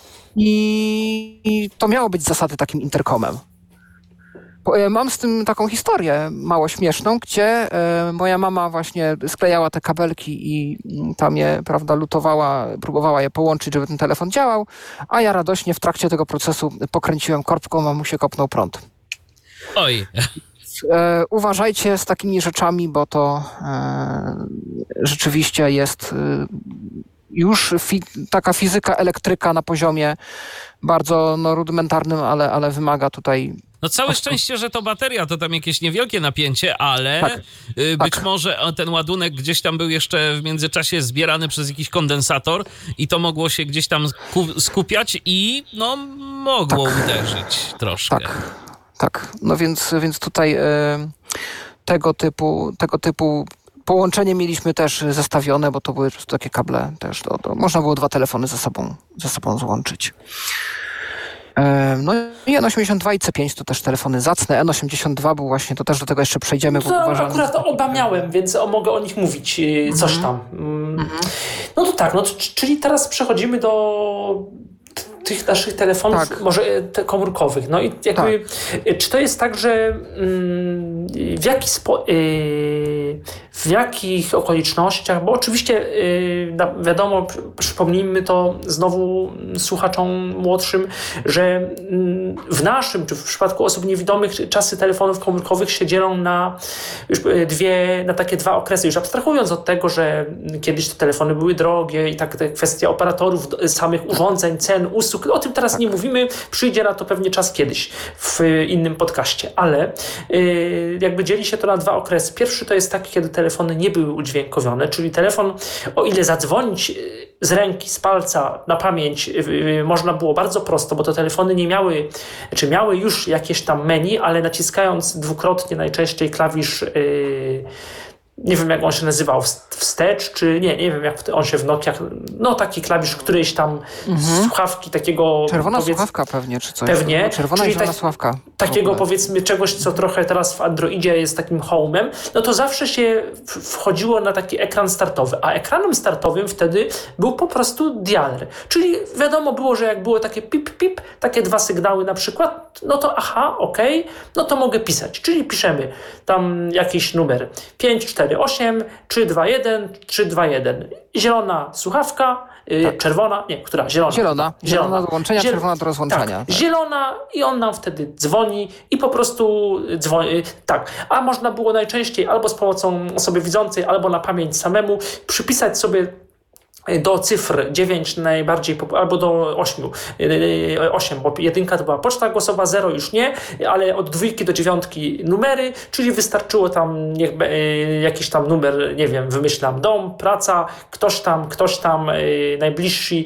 i, i to miało być z zasady takim interkomem. Bo, e, mam z tym taką historię mało śmieszną, gdzie e, moja mama właśnie sklejała te kabelki i mm, tam je, prawda, lutowała, próbowała je połączyć, żeby ten telefon działał, a ja radośnie w trakcie tego procesu pokręciłem korbką, mamusie kopnął prąd. Oj. E, uważajcie z takimi rzeczami, bo to e, rzeczywiście jest e, już fi- taka fizyka elektryka na poziomie bardzo no, rudymentarnym, ale, ale wymaga tutaj... No całe szczęście, że to bateria, to tam jakieś niewielkie napięcie, ale tak, y, być tak. może ten ładunek gdzieś tam był jeszcze w międzyczasie zbierany przez jakiś kondensator i to mogło się gdzieś tam ku- skupiać i no mogło tak. uderzyć troszkę. Tak, tak. No więc, więc tutaj y, tego typu, tego typu połączenie mieliśmy też zestawione, bo to były po prostu takie kable też. To, to można było dwa telefony ze sobą, ze sobą złączyć. No i N osiemdziesiąt dwa i C pięć to też telefony zacne. N osiemdziesiąt dwa był właśnie, to też do tego jeszcze przejdziemy. To bo uważam, akurat że... oba miałem, więc mogę o nich mówić coś tam. Mm. No to tak, no to, czyli teraz przechodzimy do tych naszych telefonów, tak. może te komórkowych. No i jakby, tak. Czy to jest tak, że mm, w, jaki spo, yy, w jakich okolicznościach, bo oczywiście yy, wiadomo, przypomnijmy to znowu słuchaczom młodszym, że yy, w naszym, czy w przypadku osób niewidomych, czasy telefonów komórkowych się dzielą na już dwie, na takie dwa okresy, już abstrahując od tego, że kiedyś te telefony były drogie i tak te kwestie operatorów, samych urządzeń, cen, usług, o tym teraz tak. nie mówimy, przyjdzie na to pewnie czas kiedyś w innym podcaście, ale yy, jakby dzieli się to na dwa okresy. Pierwszy to jest taki, kiedy telefony nie były udźwiękowione, czyli telefon, o ile zadzwonić z ręki, z palca na pamięć yy, można było bardzo prosto, bo te telefony nie miały, czy miały już jakieś tam menu, ale naciskając dwukrotnie najczęściej klawisz yy, nie wiem, jak on się nazywał, wstecz, czy nie, nie wiem, jak on się w Nokiach, no taki klawisz którejś tam mhm. słuchawki takiego... Czerwona powiedz... słuchawka pewnie, czy coś. Pewnie. No, czerwona i zielona tak, słuchawka. Takiego powiedzmy czegoś, co trochę teraz w Androidzie jest takim home'em, no to zawsze się wchodziło na taki ekran startowy, a ekranem startowym wtedy był po prostu dialer. Czyli wiadomo było, że jak było takie pip, pip, takie dwa sygnały na przykład, no to aha, okej, okay, no to mogę pisać. Czyli piszemy tam jakiś numer pięć cztery osiem trzy dwa jeden trzy dwa jeden. Zielona słuchawka, yy, tak. czerwona, nie, która? Zielona. Zielona. Zielona, zielona do łączenia, Ziel... czerwona do rozłączenia. Tak. Tak. Zielona i on nam wtedy dzwoni i po prostu dzwoni. Tak. A można było najczęściej albo z pomocą osoby widzącej, albo na pamięć samemu przypisać sobie do cyfr dziewięć najbardziej, albo do ośmiu, osiem, bo jedynka to była poczta głosowa, zero już nie, ale od dwójki do dziewiątki numery, czyli wystarczyło tam niech, jakiś tam numer, nie wiem, wymyślam, dom, praca, ktoś tam, ktoś tam, najbliżsi,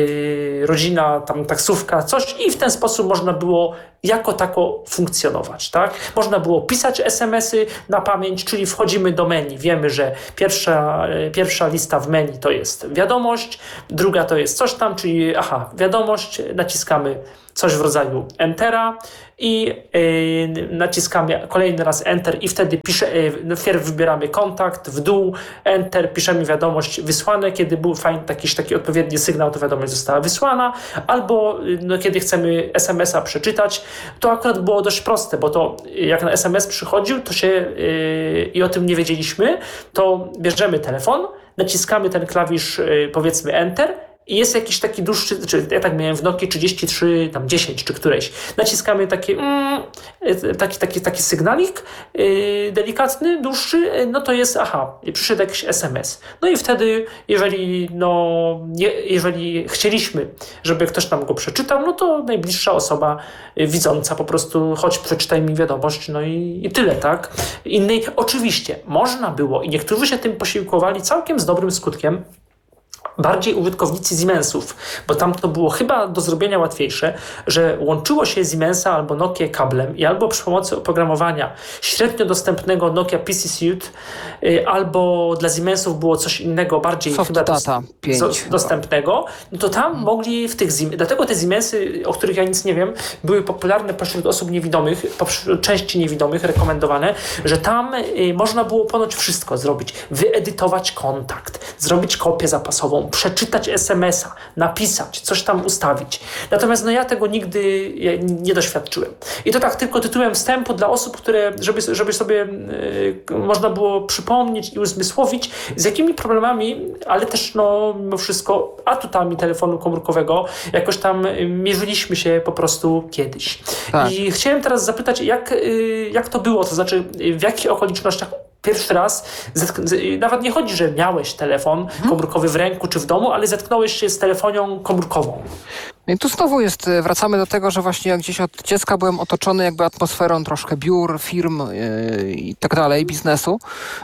rodzina, tam taksówka, coś i w ten sposób można było jako tako funkcjonować, tak? Można było pisać es em esy na pamięć, czyli wchodzimy do menu, wiemy, że pierwsza, pierwsza lista w menu to jest wiadomość, druga to jest coś tam, czyli aha, wiadomość, naciskamy coś w rodzaju Entera i yy, naciskamy kolejny raz Enter i wtedy pisze, yy, wpierw wybieramy kontakt, w dół, Enter, piszemy wiadomość wysłane, kiedy był fajny taki, taki odpowiedni sygnał, to wiadomość została wysłana, albo yy, no, kiedy chcemy es em es a przeczytać, to akurat było dość proste, bo to jak na es em es przychodził, to się yy, i o tym nie wiedzieliśmy, to bierzemy telefon, naciskamy ten klawisz, yy, powiedzmy Enter, i jest jakiś taki dłuższy, czy ja tak miałem w Nokii trzydzieści trzy, tam dziesięć czy którejś. Naciskamy taki, mm, taki, taki, taki sygnalik yy, delikatny, dłuższy, no to jest, aha, przyszedł jakiś es em es. No i wtedy, jeżeli, no, nie, jeżeli chcieliśmy, żeby ktoś nam go przeczytał, no to najbliższa osoba widząca po prostu, chodź przeczytaj mi wiadomość, no i, i tyle, tak? Innej, oczywiście, można było i niektórzy się tym posiłkowali całkiem z dobrym skutkiem, bardziej użytkownicy Siemensów, bo tam to było chyba do zrobienia łatwiejsze, że łączyło się Siemensa albo Nokia kablem i albo przy pomocy oprogramowania średnio dostępnego Nokia P C Suite, y, albo dla Siemensów było coś innego, bardziej Soft chyba Data dos- pięć, dostępnego, no to tam hmm. mogli w tych Siemensach, dlatego te Siemensy, o których ja nic nie wiem, były popularne pośród osób niewidomych, pośród części niewidomych, rekomendowane, że tam y, można było ponoć wszystko zrobić, wyedytować kontakt, zrobić kopię zapasową, przeczytać es em es a, napisać, coś tam ustawić. Natomiast no ja tego nigdy nie doświadczyłem. I to tak tylko tytułem wstępu dla osób, które, żeby, żeby sobie y, można było przypomnieć i uzmysłowić, z jakimi problemami, ale też no mimo wszystko atutami telefonu komórkowego jakoś tam mierzyliśmy się po prostu kiedyś. Tak. I chciałem teraz zapytać, jak, y, jak to było? To znaczy, w jakich okolicznościach pierwszy raz, zetk- nawet nie chodzi, że miałeś telefon komórkowy w ręku czy w domu, ale zetknąłeś się z telefonią komórkową. I tu znowu jest, wracamy do tego, że właśnie jak gdzieś od dziecka byłem otoczony jakby atmosferą troszkę biur, firm yy, i tak dalej, biznesu.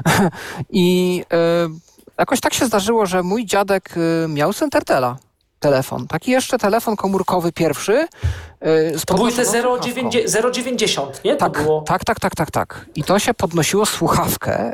I yy, jakoś tak się zdarzyło, że mój dziadek yy, miał Centertela. Telefon. Taki jeszcze telefon komórkowy pierwszy. Yy, to były te zero dziewięćdziesiąt, nie? To tak, było... tak, tak, tak, tak, tak. I to się podnosiło słuchawkę.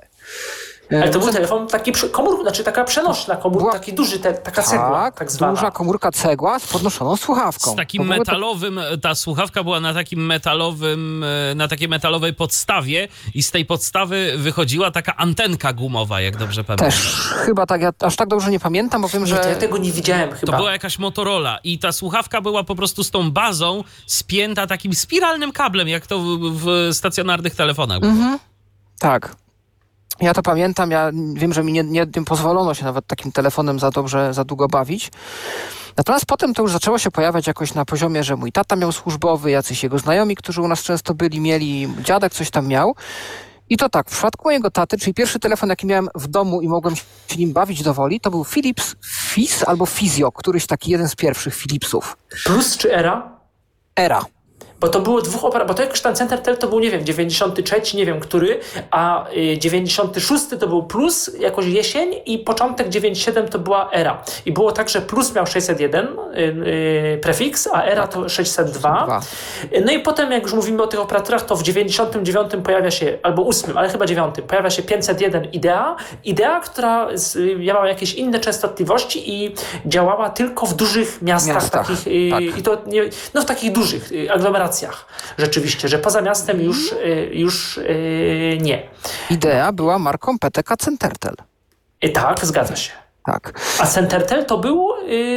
Ale to był telefon taki komórka, znaczy taka przenośna komórka, taki duży, te, taka tak, cegła tak zwana. Duża komórka cegła z podnoszoną słuchawką. Z takim metalowym, ta słuchawka była na takim metalowym, na takiej metalowej podstawie i z tej podstawy wychodziła taka antenka gumowa, jak dobrze pamiętam. Też chyba tak, ja aż tak dobrze nie pamiętam, bo wiem, nie, że... To ja tego nie widziałem chyba. To była jakaś Motorola i ta słuchawka była po prostu z tą bazą spięta takim spiralnym kablem, jak to w, w stacjonarnych telefonach było. Mhm. Tak. Ja to pamiętam, ja wiem, że mi nie, nie pozwolono się nawet takim telefonem za dobrze, za długo bawić. Natomiast potem to już zaczęło się pojawiać jakoś na poziomie, że mój tata miał służbowy, jacyś jego znajomi, którzy u nas często byli, mieli, dziadek coś tam miał. I to tak, w przypadku mojego taty, czyli pierwszy telefon, jaki miałem w domu i mogłem się nim bawić do woli, to był Philips Fizz albo Fizjo, któryś taki jeden z pierwszych Philipsów. Plus czy Era? Era. Bo to było dwóch operatorów, bo to jakoś ten Centertel to był, nie wiem, dziewięćdziesiąty trzeci, nie wiem który, a dziewięćdziesiąty szósty to był Plus, jakoś jesień i początek dziewięćdziesiąty siódmy to była Era. I było tak, że Plus miał sześćset jeden yy, yy, prefiks, a Era to sześćset dwa. No i potem, jak już mówimy o tych operatorach, to w dziewięćdziesiątym dziewiątym pojawia się, albo ósmym, ale chyba dziewiątym, pojawia się pięćset jeden Idea. Idea, która z, miała jakieś inne częstotliwości i działała tylko w dużych miastach, miastach takich, yy, tak. i to nie, no w takich dużych yy, aglomeracjach. Rzeczywiście, że poza miastem już, już yy, nie. Idea była marką P T K Centertel. I tak, zgadza się. Tak. A Centertel to był...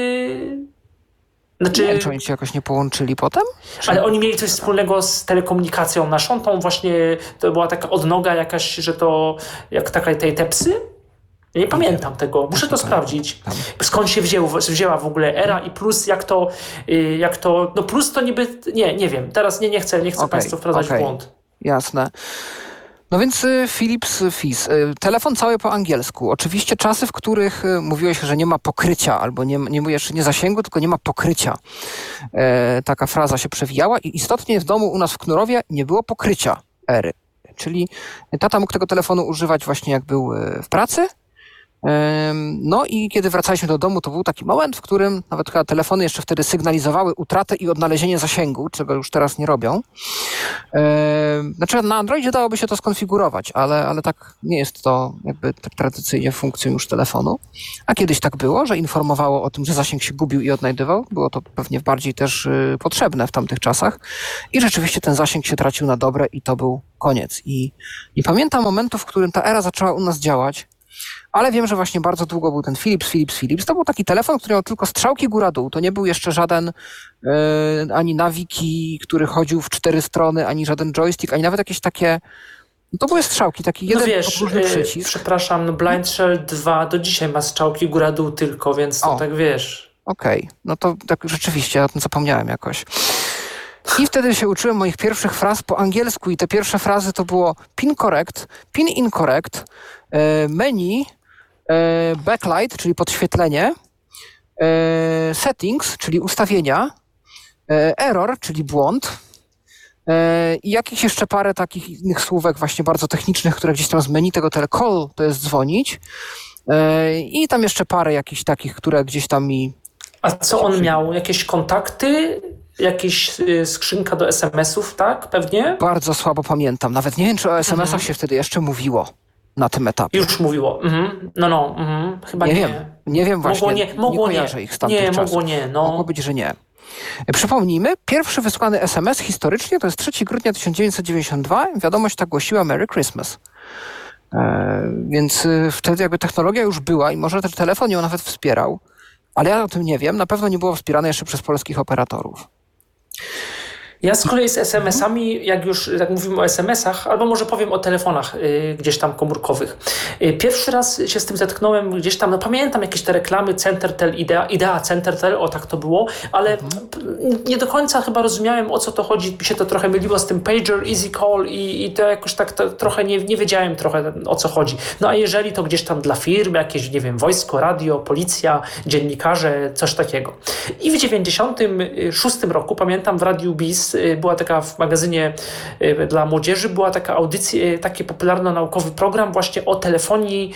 Yy, znaczy, nie wiem, czy oni się jakoś nie połączyli potem? Czy... Ale oni mieli coś wspólnego z telekomunikacją naszą, tą właśnie, to była taka odnoga jakaś, że to jak taka tej Tepsy? Ja nie pamiętam tego, muszę to sprawdzić. Skąd się wzięło, wzięła w ogóle Era i Plus, jak to, jak to, no Plus to niby, nie, nie wiem, teraz nie, nie chcę, nie chcę okay, Państwa wprowadzać okay. w błąd. Jasne. No więc Philips Fizz. Telefon cały po angielsku. Oczywiście czasy, w których mówiłeś, że nie ma pokrycia, albo nie, nie mówisz nie zasięgu, tylko nie ma pokrycia. E, taka fraza się przewijała i istotnie w domu u nas w Knurowie nie było pokrycia ery. Czyli tata mógł tego telefonu używać właśnie jak był w pracy. No i kiedy wracaliśmy do domu, to był taki moment, w którym nawet chyba telefony jeszcze wtedy sygnalizowały utratę i odnalezienie zasięgu, czego już teraz nie robią. Znaczy na Androidzie dałoby się to skonfigurować, ale, ale tak nie jest to jakby tak tradycyjnie funkcją już telefonu. A kiedyś tak było, że informowało o tym, że zasięg się gubił i odnajdywał. Było to pewnie bardziej też potrzebne w tamtych czasach. I rzeczywiście ten zasięg się tracił na dobre i to był koniec. I nie pamiętam momentu, w którym ta era zaczęła u nas działać. Ale wiem, że właśnie bardzo długo był ten Philips, Philips, Philips. To był taki telefon, który miał tylko strzałki góra-dół. To nie był jeszcze żaden yy, ani Naviki, który chodził w cztery strony, ani żaden joystick, ani nawet jakieś takie... No to były strzałki, taki jeden no wiesz, podróżny przycisk. Przepraszam, no Blind Shell dwa do dzisiaj ma strzałki góra-dół tylko, więc to o, tak wiesz. Okej, okay. No to tak rzeczywiście, o tym zapomniałem jakoś. I wtedy się uczyłem moich pierwszych fraz po angielsku i te pierwsze frazy to było pin correct, pin incorrect, menu, backlight, czyli podświetlenie, settings, czyli ustawienia, error, czyli błąd i jakieś jeszcze parę takich innych słówek właśnie bardzo technicznych, które gdzieś tam z menu tego telecall to jest dzwonić i tam jeszcze parę jakichś takich, które gdzieś tam mi... A co on miał? Jakieś kontakty? Jakieś y, skrzynka do es em esów, tak? Pewnie? Bardzo słabo pamiętam. Nawet nie wiem, czy o es em esach mhm. się wtedy jeszcze mówiło na tym etapie. Już mówiło. Mhm. No, no. Mhm. Chyba nie. Nie wiem. Nie wiem właśnie. Mogło nie. Mogło nie kojarzę nie. ich z tamtych nie, czasów. mogło nie. No. Mogło być, że nie. Przypomnijmy, pierwszy wysłany es em es historycznie to jest trzeciego grudnia tysiąc dziewięćset dziewięćdziesiątego drugiego. Wiadomość ta głosiła Merry Christmas. E, więc y, wtedy jakby technologia już była i może ten telefon ją nawet wspierał. Ale ja o tym nie wiem. Na pewno nie było wspierane jeszcze przez polskich operatorów. Ja z kolei z es em esami, jak już tak mówimy o es em esach, albo może powiem o telefonach y, gdzieś tam komórkowych. Y, pierwszy raz się z tym zetknąłem gdzieś tam, no pamiętam jakieś te reklamy Centertel, Idea, Idea Centertel, o tak to było, ale mhm. nie do końca chyba rozumiałem, o co to chodzi. Mi się to trochę myliło z tym pager, easy call i, i to jakoś tak to, trochę nie, nie wiedziałem trochę o co chodzi. No a jeżeli to gdzieś tam dla firm, jakieś, nie wiem, wojsko, radio, policja, dziennikarze, coś takiego. I w dziewięćdziesiątym szóstym roku, pamiętam w Radiu Biz, była taka w magazynie dla młodzieży, była taka audycja, taki popularno-naukowy program właśnie o telefonii,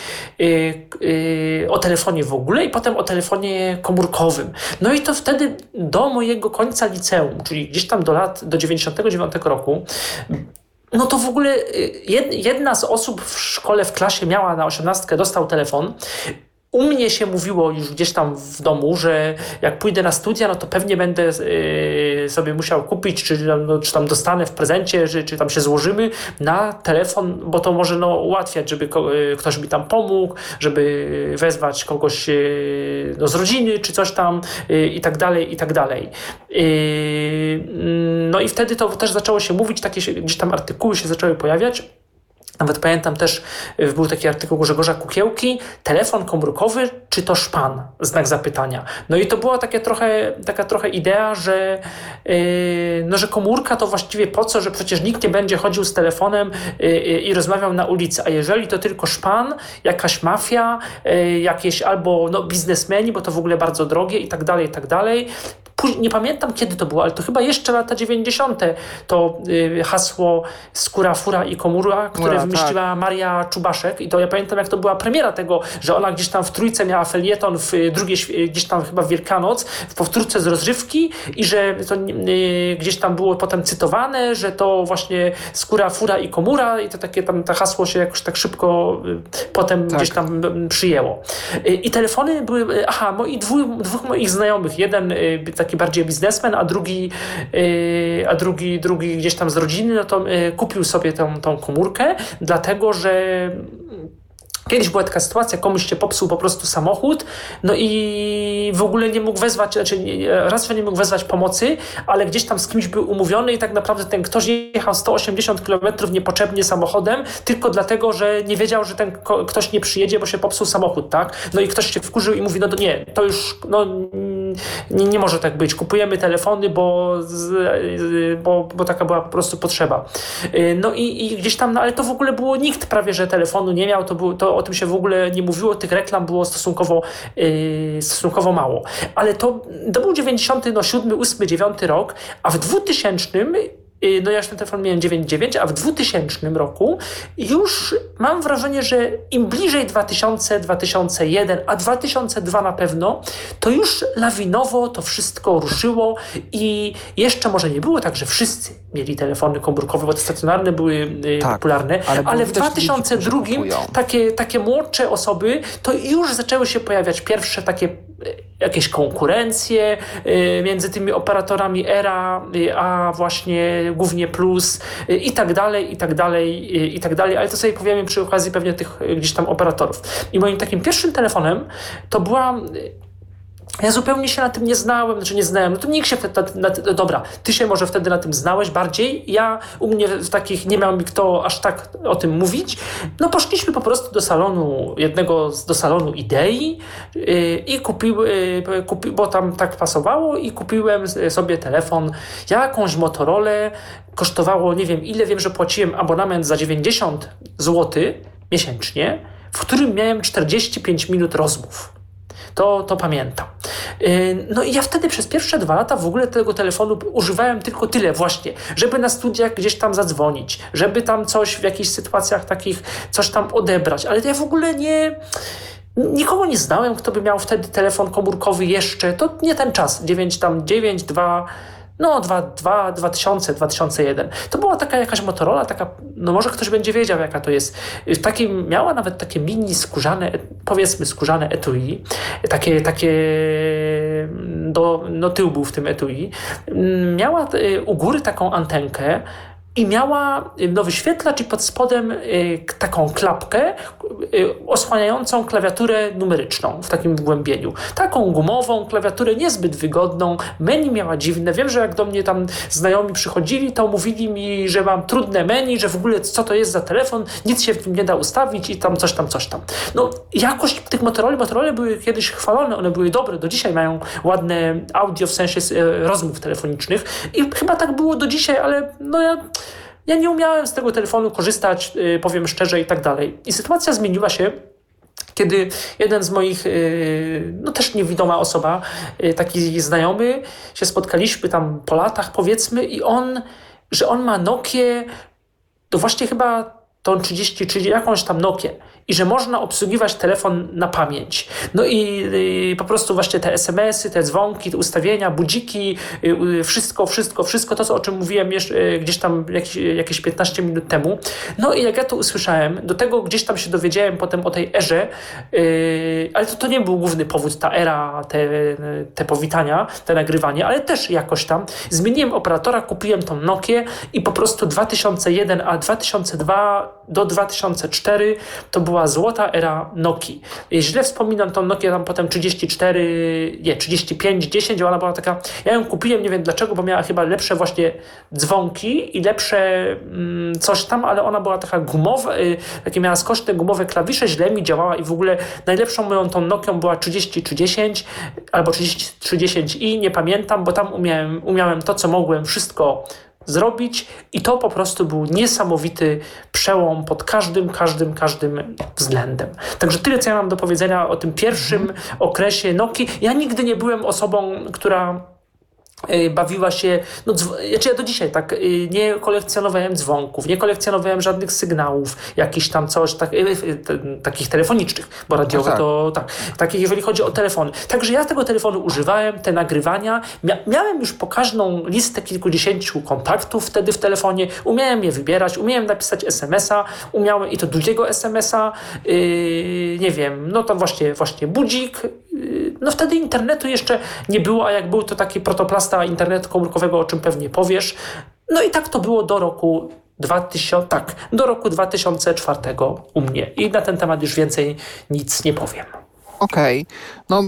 o telefonie w ogóle i potem o telefonie komórkowym. No i to wtedy do mojego końca liceum, czyli gdzieś tam do lat, do dziewięćdziesiątego dziewiątego roku, no to w ogóle jedna z osób w szkole, w klasie miała na osiemnastkę, dostał telefon. U mnie się mówiło już gdzieś tam w domu, że jak pójdę na studia, no to pewnie będę yy, sobie musiał kupić, czy, no, czy tam dostanę w prezencie, czy, czy tam się złożymy na telefon, bo to może no, ułatwiać, żeby ko- yy, ktoś mi tam pomógł, żeby wezwać kogoś yy, no, z rodziny, czy coś tam yy, i tak dalej, i tak dalej. Yy, no i wtedy to też zaczęło się mówić, takie się, gdzieś tam artykuły się zaczęły pojawiać. Nawet pamiętam też, był taki artykuł Grzegorza Kukiełki, telefon komórkowy, czy to szpan? Znak zapytania. No i to była takie trochę, taka trochę idea, że, yy, no, że komórka to właściwie po co, że przecież nikt nie będzie chodził z telefonem yy, i rozmawiał na ulicy, a jeżeli to tylko szpan, jakaś mafia, yy, jakieś albo no, biznesmeni, bo to w ogóle bardzo drogie i tak dalej, i tak dalej. Nie pamiętam kiedy to było, ale to chyba jeszcze lata dziewięćdziesiąte to y, hasło skóra, fura i komóra, które Ura, wymyśliła tak. Maria Czubaszek i to ja pamiętam jak to była premiera tego, że ona gdzieś tam w Trójce miała felieton, w drugiej gdzieś tam chyba w Wielkanoc, w powtórce z rozrywki i że to y, gdzieś tam było potem cytowane, że to właśnie skóra, fura i komóra i to takie tam to hasło się jakoś tak szybko y, potem tak. gdzieś tam y, przyjęło. Y, I telefony były, y, aha, moi dwóch, dwóch moich znajomych, jeden y, taki bardziej biznesmen, a drugi, yy, a drugi, drugi gdzieś tam z rodziny, no to yy, kupił sobie tą, tą komórkę, dlatego że kiedyś była taka sytuacja, komuś się popsuł po prostu samochód, no i w ogóle nie mógł wezwać, znaczy raz, że nie mógł wezwać pomocy, ale gdzieś tam z kimś był umówiony i tak naprawdę ten ktoś jechał sto osiemdziesiąt kilometrów niepotrzebnie samochodem, tylko dlatego, że nie wiedział, że ten ktoś nie przyjedzie, bo się popsuł samochód, tak? No i ktoś się wkurzył i mówi, no to nie, to już, no nie, nie może tak być. Kupujemy telefony, bo, z, bo, bo taka była po prostu potrzeba. No i, i gdzieś tam, no ale to w ogóle było, nikt prawie, że telefonu nie miał, to, było, to o tym się w ogóle nie mówiło, tych reklam było stosunkowo, yy, stosunkowo mało. Ale to, to był dziewięćdziesiąty siódmy, ósmy, dziewiąty rok, a w dwutysięcznym no ja już ten telefon miałem dziewięćdziesiąt dziewięć, a w dwutysięcznym roku już mam wrażenie, że im bliżej dwa tysiące, dwa tysiące jeden, a dwa tysiące dwa na pewno, to już lawinowo to wszystko ruszyło i jeszcze może nie było tak, że wszyscy mieli telefony komórkowe, bo te stacjonarne były tak, popularne, ale, ale w dwa tysiące drugim takie, takie młodsze osoby, to już zaczęły się pojawiać pierwsze takie jakieś konkurencje między tymi operatorami Era, a właśnie głównie Plus i tak dalej, i tak dalej, i tak dalej, ale to sobie powiemy przy okazji pewnie tych gdzieś tam operatorów. I moim takim pierwszym telefonem to była... Ja zupełnie się na tym nie znałem, znaczy nie znałem, no to nikt się wtedy, na, na, dobra, ty się może wtedy na tym znałeś bardziej, ja u mnie w takich nie miał mi kto aż tak o tym mówić, no poszliśmy po prostu do salonu, jednego, do salonu Idei yy, i kupiły, yy, kupi, bo tam tak pasowało i kupiłem sobie telefon, jakąś Motorolę, kosztowało nie wiem ile, wiem, że płaciłem abonament za dziewięćdziesiąt złotych miesięcznie, w którym miałem czterdzieści pięć minut rozmów. To, to pamiętam. No i ja wtedy przez pierwsze dwa lata w ogóle tego telefonu używałem tylko tyle właśnie, żeby na studiach gdzieś tam zadzwonić, żeby tam coś w jakichś sytuacjach takich coś tam odebrać, ale ja w ogóle nie... Nikogo nie znałem, kto by miał wtedy telefon komórkowy jeszcze. To nie ten czas. dziewięć tam dziewięć, dwa... No, dwa tysiące, dwa tysiące jeden. To była taka jakaś Motorola, taka, no może ktoś będzie wiedział, jaka to jest. Taki, miała nawet takie mini skórzane, powiedzmy skórzane etui, takie, takie do, no tył był w tym etui. Miała u góry taką antenkę, i miała no, wyświetlacz i pod spodem y, taką klapkę y, osłaniającą klawiaturę numeryczną w takim wgłębieniu. Taką gumową klawiaturę, niezbyt wygodną. Menu miała dziwne. Wiem, że jak do mnie tam znajomi przychodzili, to mówili mi, że mam trudne menu, że w ogóle co to jest za telefon, nic się w nim nie da ustawić i tam coś tam, coś tam. No jakość tych Motorola, Motorola były kiedyś chwalone, one były dobre, do dzisiaj mają ładne audio w sensie y, rozmów telefonicznych i chyba tak było do dzisiaj, ale no ja Ja nie umiałem z tego telefonu korzystać, yy, powiem szczerze i tak dalej. I sytuacja zmieniła się, kiedy jeden z moich, yy, no też niewidoma osoba, yy, taki znajomy, się spotkaliśmy tam po latach powiedzmy i on, że on ma Nokię, to właśnie chyba tą trzydzieści trzy, jakąś tam Nokię i że można obsługiwać telefon na pamięć. No i y, po prostu właśnie te es em esy, te dzwonki, te ustawienia, budziki, y, y, wszystko, wszystko, wszystko to, co, o czym mówiłem jeszcze, y, gdzieś tam jakieś, jakieś piętnaście minut temu. No i jak ja to usłyszałem, do tego gdzieś tam się dowiedziałem potem o tej erze, y, ale to, to nie był główny powód, ta era, te, te powitania, te nagrywanie, ale też jakoś tam. Zmieniłem operatora, kupiłem tą Nokię i po prostu dwa tysiące jeden, a dwa tysiące dwa do dwa tysiące cztery to była złota era Nokii. Źle wspominam tą Nokię tam potem trzydzieści cztery, nie, trzydzieści pięć dziesięć, ona była taka, ja ją kupiłem, nie wiem dlaczego, bo miała chyba lepsze właśnie dzwonki i lepsze mm, coś tam, ale ona była taka gumowa, y, takie miała skośne gumowe klawisze, źle mi działała i w ogóle najlepszą moją tą Nokią była trzydzieści trzy dziesięć albo trzydzieści trzy dziesięć i nie pamiętam, bo tam umiałem, umiałem to, co mogłem, wszystko zrobić i to po prostu był niesamowity przełom pod każdym, każdym, każdym względem. Także tyle, co ja mam do powiedzenia o tym pierwszym mm. okresie Nokii. Ja nigdy nie byłem osobą, która bawiła się, no znaczy ja do dzisiaj tak nie kolekcjonowałem dzwonków, nie kolekcjonowałem żadnych sygnałów, jakichś tam coś, tak, te, takich telefonicznych, bo radiowe no tak. to tak, takich jeżeli chodzi o telefony. Także ja tego telefonu używałem, te nagrywania, Mia- miałem już pokaźną listę kilkudziesięciu kontaktów wtedy w telefonie, umiałem je wybierać, umiałem napisać es em es a, umiałem i to długiego es em es a, yy, nie wiem, no to właśnie, właśnie budzik, yy, no wtedy internetu jeszcze nie było, a jak był to taki protoplast internetu komórkowego, o czym pewnie powiesz. No i tak to było do roku dwutysięcznego, tak, do roku dwa tysiące czwartego u mnie. I na ten temat już więcej nic nie powiem. Okej. Okay. No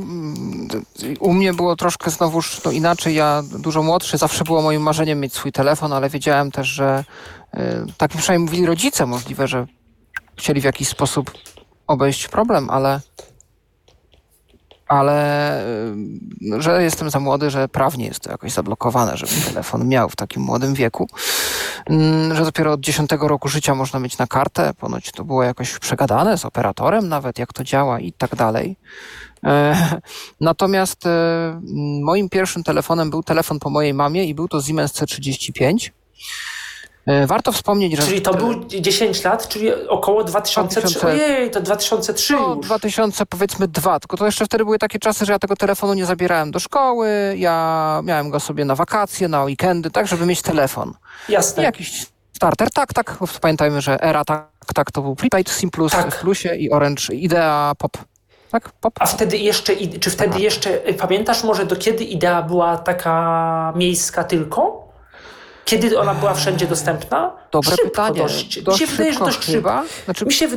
u mnie było troszkę znowuż no, inaczej. Ja dużo młodszy, zawsze było moim marzeniem mieć swój telefon, ale wiedziałem też, że y, tak przynajmniej mówili rodzice, możliwe, że chcieli w jakiś sposób obejść problem, ale ale y, że jestem za młody, że prawnie jest to jakoś zablokowane, żeby telefon miał w takim młodym wieku. Y, że dopiero od dziesiątego roku życia można mieć na kartę. Ponoć to było jakoś przegadane z operatorem nawet, jak to działa i tak dalej. Natomiast moim pierwszym telefonem był telefon po mojej mamie i był to Siemens C trzydzieści pięć. Warto wspomnieć, że... Czyli to był dziesięć lat, czyli około dwa tysiące trzy. Ojej, to dwa tysiące trzy no, już. dwa tysiące powiedzmy dwa, tylko to jeszcze wtedy były takie czasy, że ja tego telefonu nie zabierałem do szkoły, ja miałem go sobie na wakacje, na weekendy, tak, żeby mieć telefon. Jasne. I jakiś starter, tak, tak, pamiętajmy, że era, tak, tak, to był prepaid SIM Plus tak. w Plusie i Orange Idea Pop. Tak? Pop. A wtedy jeszcze, czy wtedy jeszcze, pamiętasz może do kiedy Idea była taka miejska tylko? Kiedy ona była wszędzie dostępna? Dobre szybko pytanie. Dość. dość Mi się wydaje, że dość chyba. szybko. Znaczy... Mi się,